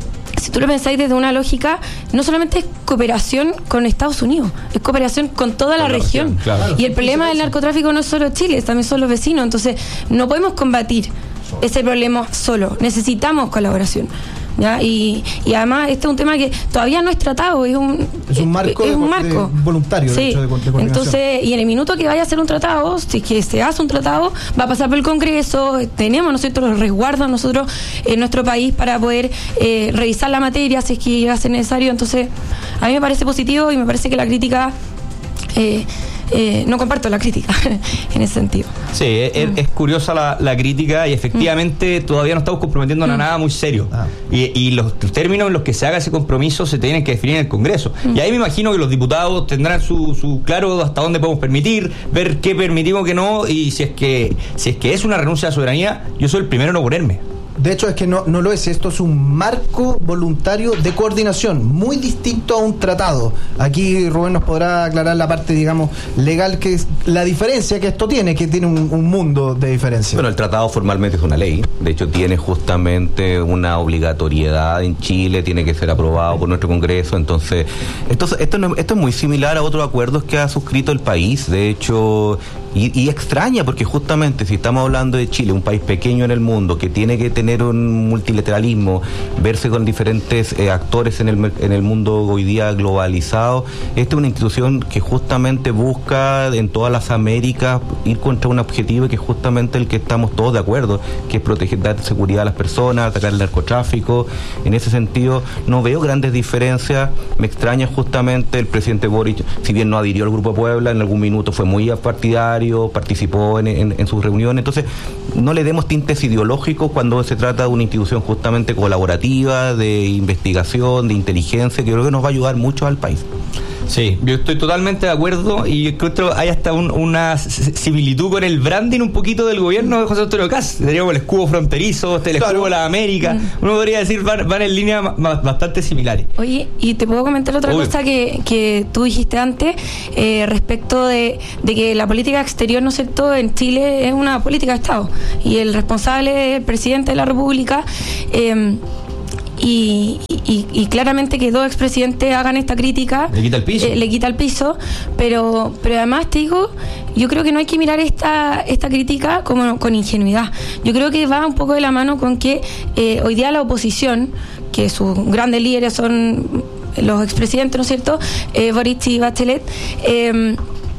T: si tú lo pensáis desde una lógica, no solamente es cooperación con Estados Unidos, es cooperación con toda la, la región. región claro. Y el problema del narcotráfico no es solo Chile, también son los vecinos. Entonces, no podemos combatir ese problema solo, necesitamos colaboración. ¿Ya? Y, y además este es un tema que todavía no es tratado, es un,
C: es un marco,
T: es, es un
C: de,
T: marco.
C: De voluntario,
T: sí.
C: de hecho, de, de coordinación.
T: Entonces, y en el minuto que vaya a hacer un tratado, si es que se hace un tratado, va a pasar por el Congreso, tenemos nosotros los resguardos nosotros en nuestro país para poder eh, revisar la materia si es que llega a ser necesario. Entonces, a mí me parece positivo y me parece que la crítica eh, Eh, no comparto la crítica en ese sentido.
P: Sí, es, mm. es curiosa la, la crítica y efectivamente mm. todavía no estamos comprometiendo mm. a nada muy serio. Ah. Y, y los términos en los que se haga ese compromiso se tienen que definir en el Congreso. Mm. Y ahí me imagino que los diputados tendrán su, su claro hasta dónde podemos permitir, ver qué permitimos, qué no, y si es que si es que es una renuncia a la soberanía, yo soy el primero en oponerme.
C: De hecho, es que no, no lo es. Esto es un marco voluntario de coordinación, muy distinto a un tratado. Aquí Rubén nos podrá aclarar la parte, digamos, legal, que es la diferencia que esto tiene, que tiene un, un mundo de diferencia.
S: Bueno, el tratado formalmente es una ley. De hecho, tiene justamente una obligatoriedad en Chile, tiene que ser aprobado por nuestro Congreso. Entonces, esto, esto, no, esto es muy similar a otros acuerdos que ha suscrito el país. De hecho, Y, y extraña, porque justamente si estamos hablando de Chile, un país pequeño en el mundo, que tiene que tener un multilateralismo, verse con diferentes eh, actores en el, en el mundo hoy día globalizado, esta es una institución que justamente busca en todas las Américas ir contra un objetivo que es justamente el que estamos todos de acuerdo, que es proteger, dar seguridad a las personas, atacar el narcotráfico. En ese sentido, no veo grandes diferencias. Me extraña justamente el presidente Boric, si bien no adhirió al Grupo Puebla, en algún minuto fue muy partidario, participó en, en, en sus reuniones. Entonces, no le demos tintes ideológicos cuando se trata de una institución justamente colaborativa, de investigación, de inteligencia, que creo que nos va a ayudar mucho al país.
P: Sí, yo estoy totalmente de acuerdo y encuentro hay hasta un, una similitud con el branding un poquito del gobierno de José Antonio Kast. Teníamos el escudo fronterizo, este el escudo claro. de la América. Mm. Uno podría decir van, van en líneas bastante similares.
T: Oye, y te puedo comentar otra Uy. cosa que, que tú dijiste antes eh, respecto de, de que la política exterior, ¿no es cierto?, en Chile es una política de Estado y el responsable es el presidente de la República. Eh, Y, y, y claramente que dos expresidentes hagan esta crítica
P: le quita el piso,
T: eh, le quita el piso pero pero además te digo, yo creo que no hay que mirar esta esta crítica como con ingenuidad. Yo creo que va un poco de la mano con que eh, hoy día la oposición, que sus grandes líderes son los expresidentes, ¿no es cierto?, eh, Boric y Bachelet, eh,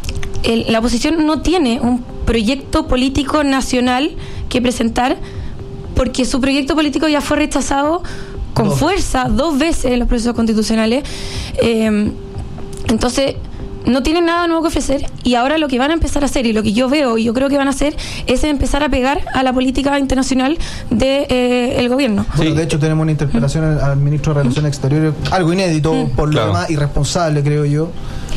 T: el, la oposición no tiene un proyecto político nacional que presentar, porque su proyecto político ya fue rechazado con dos. fuerza dos veces en los procesos constitucionales. Eh, entonces no tienen nada nuevo que ofrecer, y ahora lo que van a empezar a hacer, y lo que yo veo y yo creo que van a hacer, es empezar a pegar a la política internacional del de, eh, gobierno.
C: Bueno, sí. De hecho tenemos una interpelación al, al ministro de Relaciones Exteriores, algo inédito, mm. por lo claro. demás irresponsable, creo yo.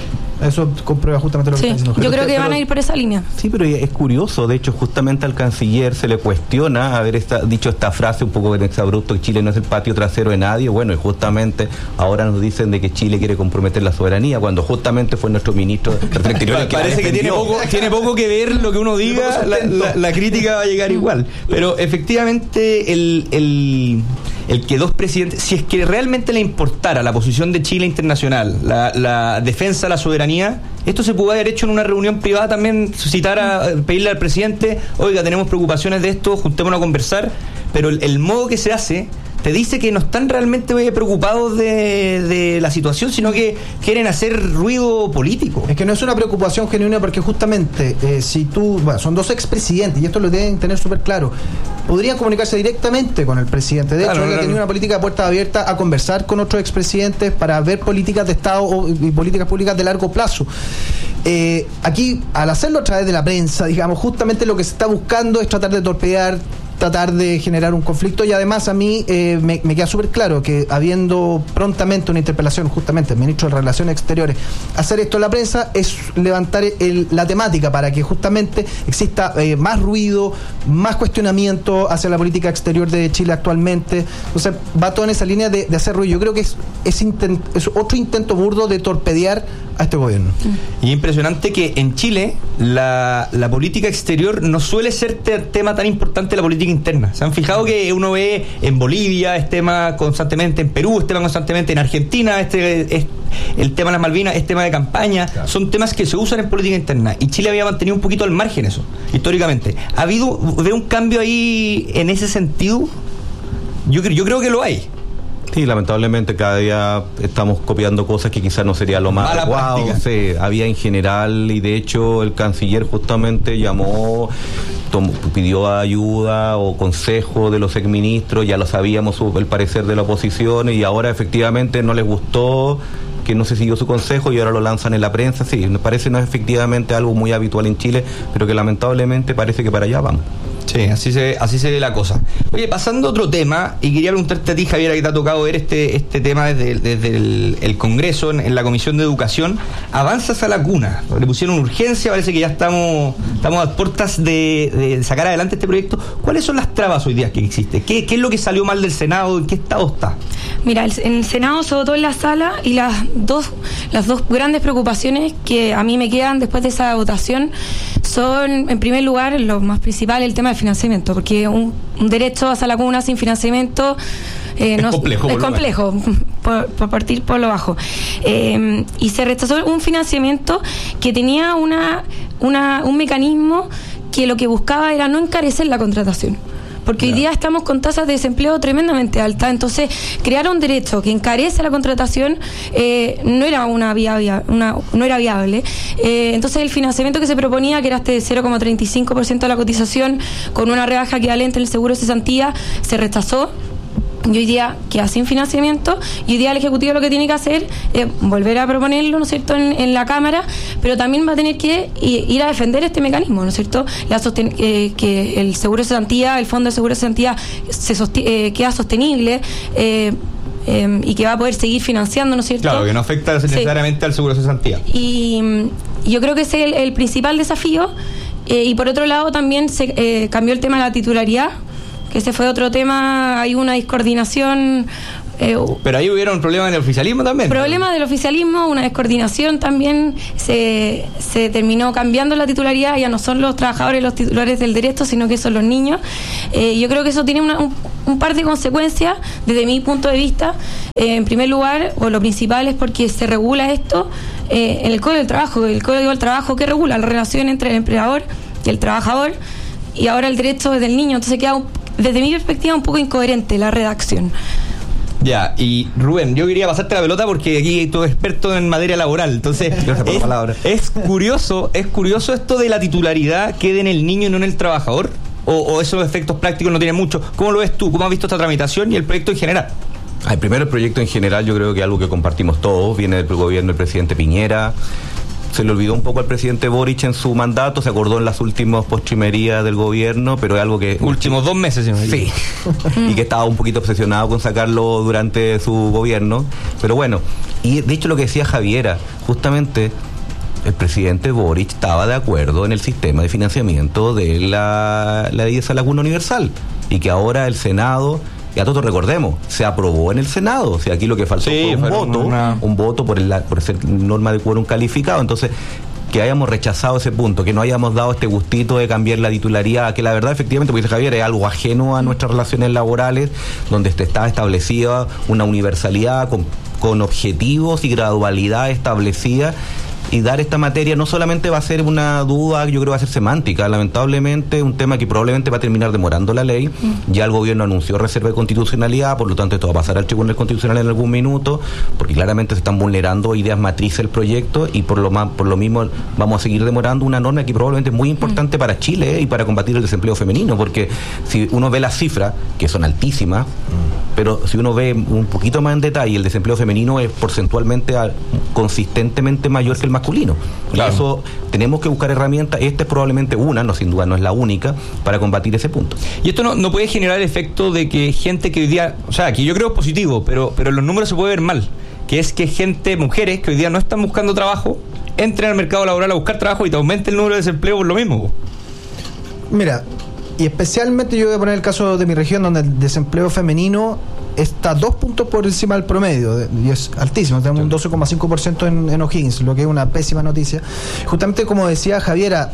C: Eso comprueba justamente lo que
T: sí,
C: está diciendo.
T: Yo creo que
S: pero,
T: van a ir por esa línea.
S: Sí, pero es curioso. De hecho, justamente al canciller se le cuestiona haber esta, dicho esta frase un poco en exabrupto, que Chile no es el patio trasero de nadie. Bueno, y justamente ahora nos dicen de que Chile quiere comprometer la soberanía, cuando justamente fue nuestro ministro de Interior.
P: que Parece que tiene poco, tiene poco que ver lo que uno diga, la, la, la crítica va a llegar igual. Pero efectivamente el... el el que dos presidentes, si es que realmente le importara la posición de Chile internacional, la, la defensa de la soberanía, esto se pudo haber hecho en una reunión privada también, citar a, pedirle al presidente, oiga, tenemos preocupaciones de esto, juntémonos a conversar, pero el, el modo que se hace te dice que no están realmente preocupados de, de la situación, sino que quieren hacer ruido político.
C: Es que no es una preocupación genuina, porque justamente eh, si tú, bueno, son dos expresidentes, y esto lo deben tener súper claro, podrían comunicarse directamente con el presidente. De claro, hecho, él claro. ha tenido una política de puertas abiertas a conversar con otros expresidentes para ver políticas de Estado o, y políticas públicas de largo plazo. Eh, aquí, al hacerlo a través de la prensa, digamos, justamente lo que se está buscando es tratar de torpedear, tratar de generar un conflicto, y además a mí eh, me, me queda súper claro que habiendo prontamente una interpelación justamente el ministro de Relaciones Exteriores, hacer esto en la prensa es levantar el, la temática para que justamente exista eh, más ruido, más cuestionamiento hacia la política exterior de Chile actualmente. Entonces va todo en esa línea de, de hacer ruido. Yo creo que es, es, intent, es otro intento burdo de torpedear a este gobierno.
P: Y impresionante que en Chile la, la política exterior no suele ser te, tema tan importante de la política interna. ¿Se han fijado que uno ve en Bolivia es tema constantemente, en Perú es tema constantemente, en Argentina este es el tema de las Malvinas es tema de campaña? Claro. Son temas que se usan en política interna, y Chile había mantenido un poquito al margen eso, históricamente. ¿Ha habido, ve un cambio ahí en ese sentido? Yo, yo creo que lo hay.
S: Sí, lamentablemente cada día estamos copiando cosas que quizás no sería lo más adecuado. Sí, había en general, y de hecho el canciller justamente llamó, tomó, pidió ayuda o consejo de los exministros, ya lo sabíamos el parecer de la oposición, y ahora efectivamente no les gustó que no se siguió su consejo y ahora lo lanzan en la prensa. Sí, me parece no es efectivamente algo muy habitual en Chile, pero que lamentablemente parece que para allá vamos.
P: Sí, así se, así se ve la cosa. Oye, pasando a otro tema, y quería preguntarte a ti, Javier, que te ha tocado ver este, este tema desde, desde el, el Congreso, en, en la Comisión de Educación. Avanzas a la cuna, le pusieron urgencia, parece que ya estamos, estamos a puertas de, de sacar adelante este proyecto. ¿Cuáles son las trabas hoy día que existen? ¿Qué, qué es lo que salió mal del Senado? ¿En qué estado está?
T: Mira, el, en el Senado se votó en la sala, y las dos, las dos grandes preocupaciones que a mí me quedan después de esa votación son, en primer lugar, lo más principal, el tema del financiamiento, porque un, un derecho hacia la cuna sin financiamiento Eh,
P: es
T: no,
P: complejo.
T: Es complejo, por, por partir por lo bajo. Eh, y se rechazó un financiamiento que tenía una, una un mecanismo que lo que buscaba era no encarecer la contratación. Porque hoy día estamos con tasas de desempleo tremendamente altas, entonces crear un derecho que encarece la contratación eh, no era una via, una, no era viable. Eh, entonces el financiamiento que se proponía, que era este cero coma treinta y cinco por ciento de la cotización con una rebaja equivalente en el seguro de cesantía, se rechazó. Y hoy día queda sin financiamiento, y hoy día el Ejecutivo lo que tiene que hacer es volver a proponerlo, ¿no es cierto?, en, en la Cámara, pero también va a tener que ir a defender este mecanismo, ¿no es cierto?, la sosten- eh, que el seguro de cesantía, el fondo de seguro de cesantía se sosti- eh, queda sostenible, eh, eh, y que va a poder seguir financiando, ¿no es cierto?
P: Claro, que no afecta necesariamente sí. al seguro de cesantía.
T: Y, y yo creo que ese es el, el principal desafío, eh, y por otro lado también se eh, cambió el tema de la titularidad, que ese fue otro tema, hay una descoordinación. Eh,
P: Pero ahí hubieron problemas en el oficialismo también.
T: Problema del oficialismo, una descoordinación también, se, se terminó cambiando la titularidad, ya no son los trabajadores los titulares del derecho, sino que son los niños. Eh, yo creo que eso tiene una, un, un par de consecuencias desde mi punto de vista. Eh, en primer lugar, o lo principal es porque se regula esto eh, en el Código del Trabajo, el Código del Trabajo que regula la relación entre el empleador y el trabajador, y ahora el derecho es del niño, entonces queda un, desde mi perspectiva un poco incoherente la redacción.
P: Ya, y Rubén, yo quería pasarte la pelota porque aquí tú eres experto en materia laboral, entonces es, es curioso, es curioso esto de la titularidad quede en el niño y no en el trabajador, o, o esos efectos prácticos no tienen mucho. ¿Cómo lo ves tú? ¿Cómo has visto esta tramitación y el proyecto en general?
S: Ay, primero el proyecto en general, yo creo que es algo que compartimos todos, viene del gobierno del presidente Piñera. Se le olvidó un poco al presidente Boric en su mandato, se acordó en las últimas postrimerías del gobierno, pero es algo que...
P: Últimos dos meses, señor.
S: Sí, y que estaba un poquito obsesionado con sacarlo durante su gobierno, pero bueno, y de hecho lo que decía Javiera, justamente el presidente Boric estaba de acuerdo en el sistema de financiamiento de la, la ley de esa laguna universal, y que ahora el Senado... Y a todos recordemos, se aprobó en el Senado. O sea, aquí lo que faltó sí, fue un voto, una... un voto por, el, por ser norma de quórum calificado. Entonces, que hayamos rechazado ese punto, que no hayamos dado este gustito de cambiar la titularidad, que la verdad, efectivamente, como dice Javier, es algo ajeno a nuestras relaciones laborales, donde está establecida una universalidad con, con objetivos y gradualidad establecida. Y dar esta materia no solamente va a ser una duda, yo creo que va a ser semántica, lamentablemente un tema que probablemente va a terminar demorando la ley. Mm. Ya el gobierno anunció reserva de constitucionalidad, por lo tanto esto va a pasar al Tribunal Constitucional en algún minuto, porque claramente se están vulnerando ideas matrices del proyecto, y por lo más, por lo mismo vamos a seguir demorando una norma que probablemente es muy importante mm. para Chile, eh, y para combatir el desempleo femenino, porque si uno ve las cifras, que son altísimas, mm. pero si uno ve un poquito más en detalle, el desempleo femenino es porcentualmente a, consistentemente mayor que el masculino. Claro. Y eso tenemos que buscar herramientas. Esta es probablemente una, no sin duda no es la única, para combatir ese punto.
P: Y esto no, no puede generar el efecto de que gente que hoy día, o sea, que yo creo es positivo, pero, pero en los números se puede ver mal, que es que gente, mujeres que hoy día no están buscando trabajo, entren al mercado laboral a buscar trabajo y te aumente el número de desempleo por lo mismo.
C: Mira, y especialmente yo voy a poner el caso de mi región, donde el desempleo femenino está dos puntos por encima del promedio, y es altísimo, tenemos un doce coma cinco por ciento en, en O'Higgins, lo que es una pésima noticia. Justamente como decía Javiera,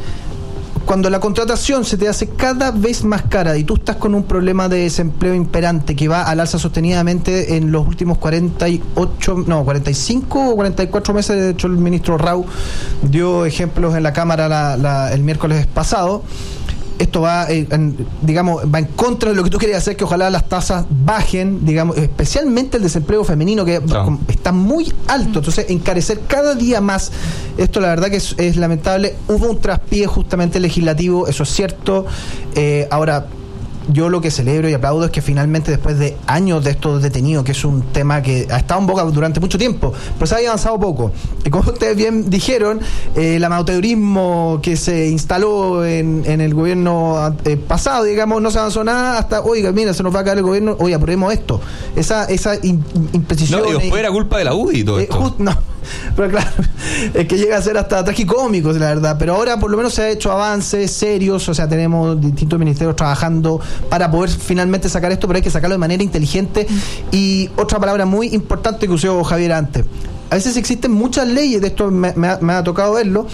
C: cuando la contratación se te hace cada vez más cara y tú estás con un problema de desempleo imperante que va al alza sostenidamente en los últimos cuarenta y ocho, no, cuarenta y cinco o cuarenta y cuatro meses, de hecho el ministro Rau dio ejemplos en la Cámara la, la, el miércoles pasado. Esto va, eh, en, digamos, va en contra de lo que tú querías hacer, que ojalá las tasas bajen, digamos, especialmente el desempleo femenino, que no. está muy alto. Entonces, encarecer cada día más, esto la verdad que es, es lamentable. Hubo un traspié justamente legislativo, eso es cierto. Eh, ahora, yo lo que celebro y aplaudo es que finalmente, después de años de estos detenidos, que es un tema que ha estado en boca durante mucho tiempo, pero se había avanzado poco. Y como ustedes bien dijeron, eh, el amateurismo que se instaló en, en el gobierno eh, pasado, digamos, no se avanzó nada hasta, oiga, mira, se nos va a caer el gobierno, oye, aprobemos esto. Esa, esa in, imprecisión.
P: No, y después era culpa de la U D I y todo
C: eh,
P: esto.
C: Just, no. Pero claro, es que llega a ser hasta tragicómico, la verdad. Pero ahora por lo menos se ha hecho avances serios, o sea, tenemos distintos ministerios trabajando para poder finalmente sacar esto, pero hay que sacarlo de manera inteligente. Y otra palabra muy importante que usó Javier antes, a veces existen muchas leyes, de esto me, me, ha, me ha tocado verlo,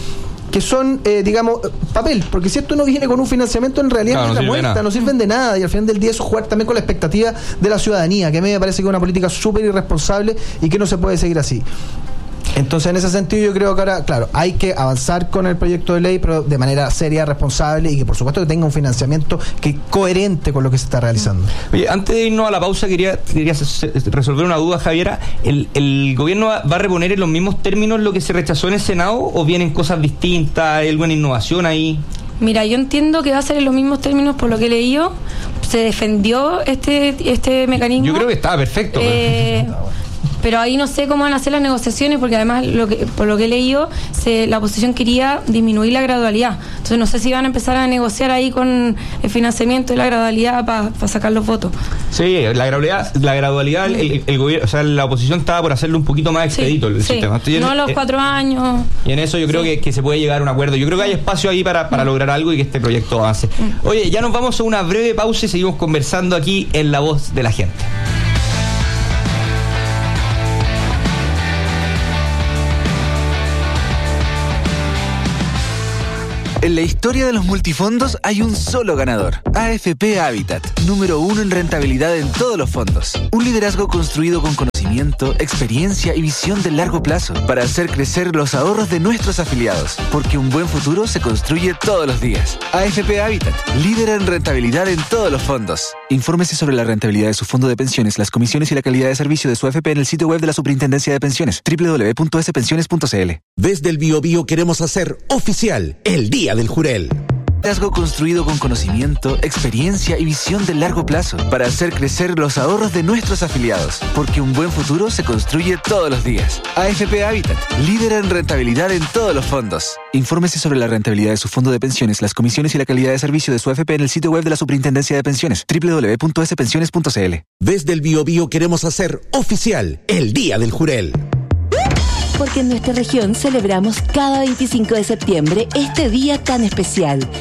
C: que son, eh, digamos, papel, porque si esto no viene con un financiamiento, en realidad
P: claro,
C: no,
P: no,
C: sirve
P: muerta,
C: nada. no sirven de nada, y al final del día eso jugar también con la expectativa de la ciudadanía, que a mí me parece que es una política súper irresponsable y que no se puede seguir así. Entonces, en ese sentido, yo creo que ahora, claro, hay que avanzar con el proyecto de ley, pero de manera seria, responsable, y que por supuesto que tenga un financiamiento que coherente con lo que se está realizando.
P: Oye, antes de irnos a la pausa, quería, quería resolver una duda, Javiera. ¿El, el gobierno va, va a reponer en los mismos términos lo que se rechazó en el Senado o vienen cosas distintas? ¿Hay alguna innovación ahí?
T: Mira, yo entiendo que va a ser en los mismos términos por lo que he leído. Se defendió este, este mecanismo.
P: Yo creo que estaba perfecto.
T: Eh, Pero ahí no sé cómo van a hacer las negociaciones, porque además, lo que, por lo que he leído, se, la oposición quería disminuir la gradualidad. Entonces no sé si van a empezar a negociar ahí con el financiamiento y la gradualidad para pa sacar los votos.
P: Sí, la gradualidad, la gradualidad el, el, el gobierno, o sea, la oposición estaba por hacerlo un poquito más expedito sí, el
T: sí.
P: sistema. Entonces,
T: no
P: en,
T: los cuatro años.
P: Y en eso yo creo sí. que, que se puede llegar a un acuerdo. Yo creo que hay espacio ahí para, para mm. lograr algo y que este proyecto avance. Mm. Oye, ya nos vamos a una breve pausa y seguimos conversando aquí en La Voz de la Gente.
U: En la historia de los multifondos hay un solo ganador. A F P Habitat, número uno en rentabilidad en todos los fondos. Un liderazgo construido con conocimiento, experiencia y visión de largo plazo para hacer crecer los ahorros de nuestros afiliados. Porque un buen futuro se construye todos los días. A F P Habitat, líder en rentabilidad en todos los fondos. Infórmese sobre la rentabilidad de su fondo de pensiones, las comisiones y la calidad de servicio de su A F P en el sitio web de la Superintendencia de Pensiones, doble u doble u doble u punto ese pensiones punto c l.
H: Desde el Biobío queremos hacer oficial el Día del Jurel.
U: Liderazgo construido con conocimiento, experiencia y visión de largo plazo para hacer crecer los ahorros de nuestros afiliados. Porque un buen futuro se construye todos los días. A F P Habitat, líder en rentabilidad en todos los fondos. Infórmese sobre la rentabilidad de su fondo de pensiones, las comisiones y la calidad de servicio de su A F P en el sitio web de la Superintendencia de Pensiones, doble u doble u doble u punto ese pensiones punto c l.
H: Desde el Biobío queremos hacer oficial el Día del Jurel.
K: Porque en nuestra región celebramos cada veinticinco de septiembre este día tan especial.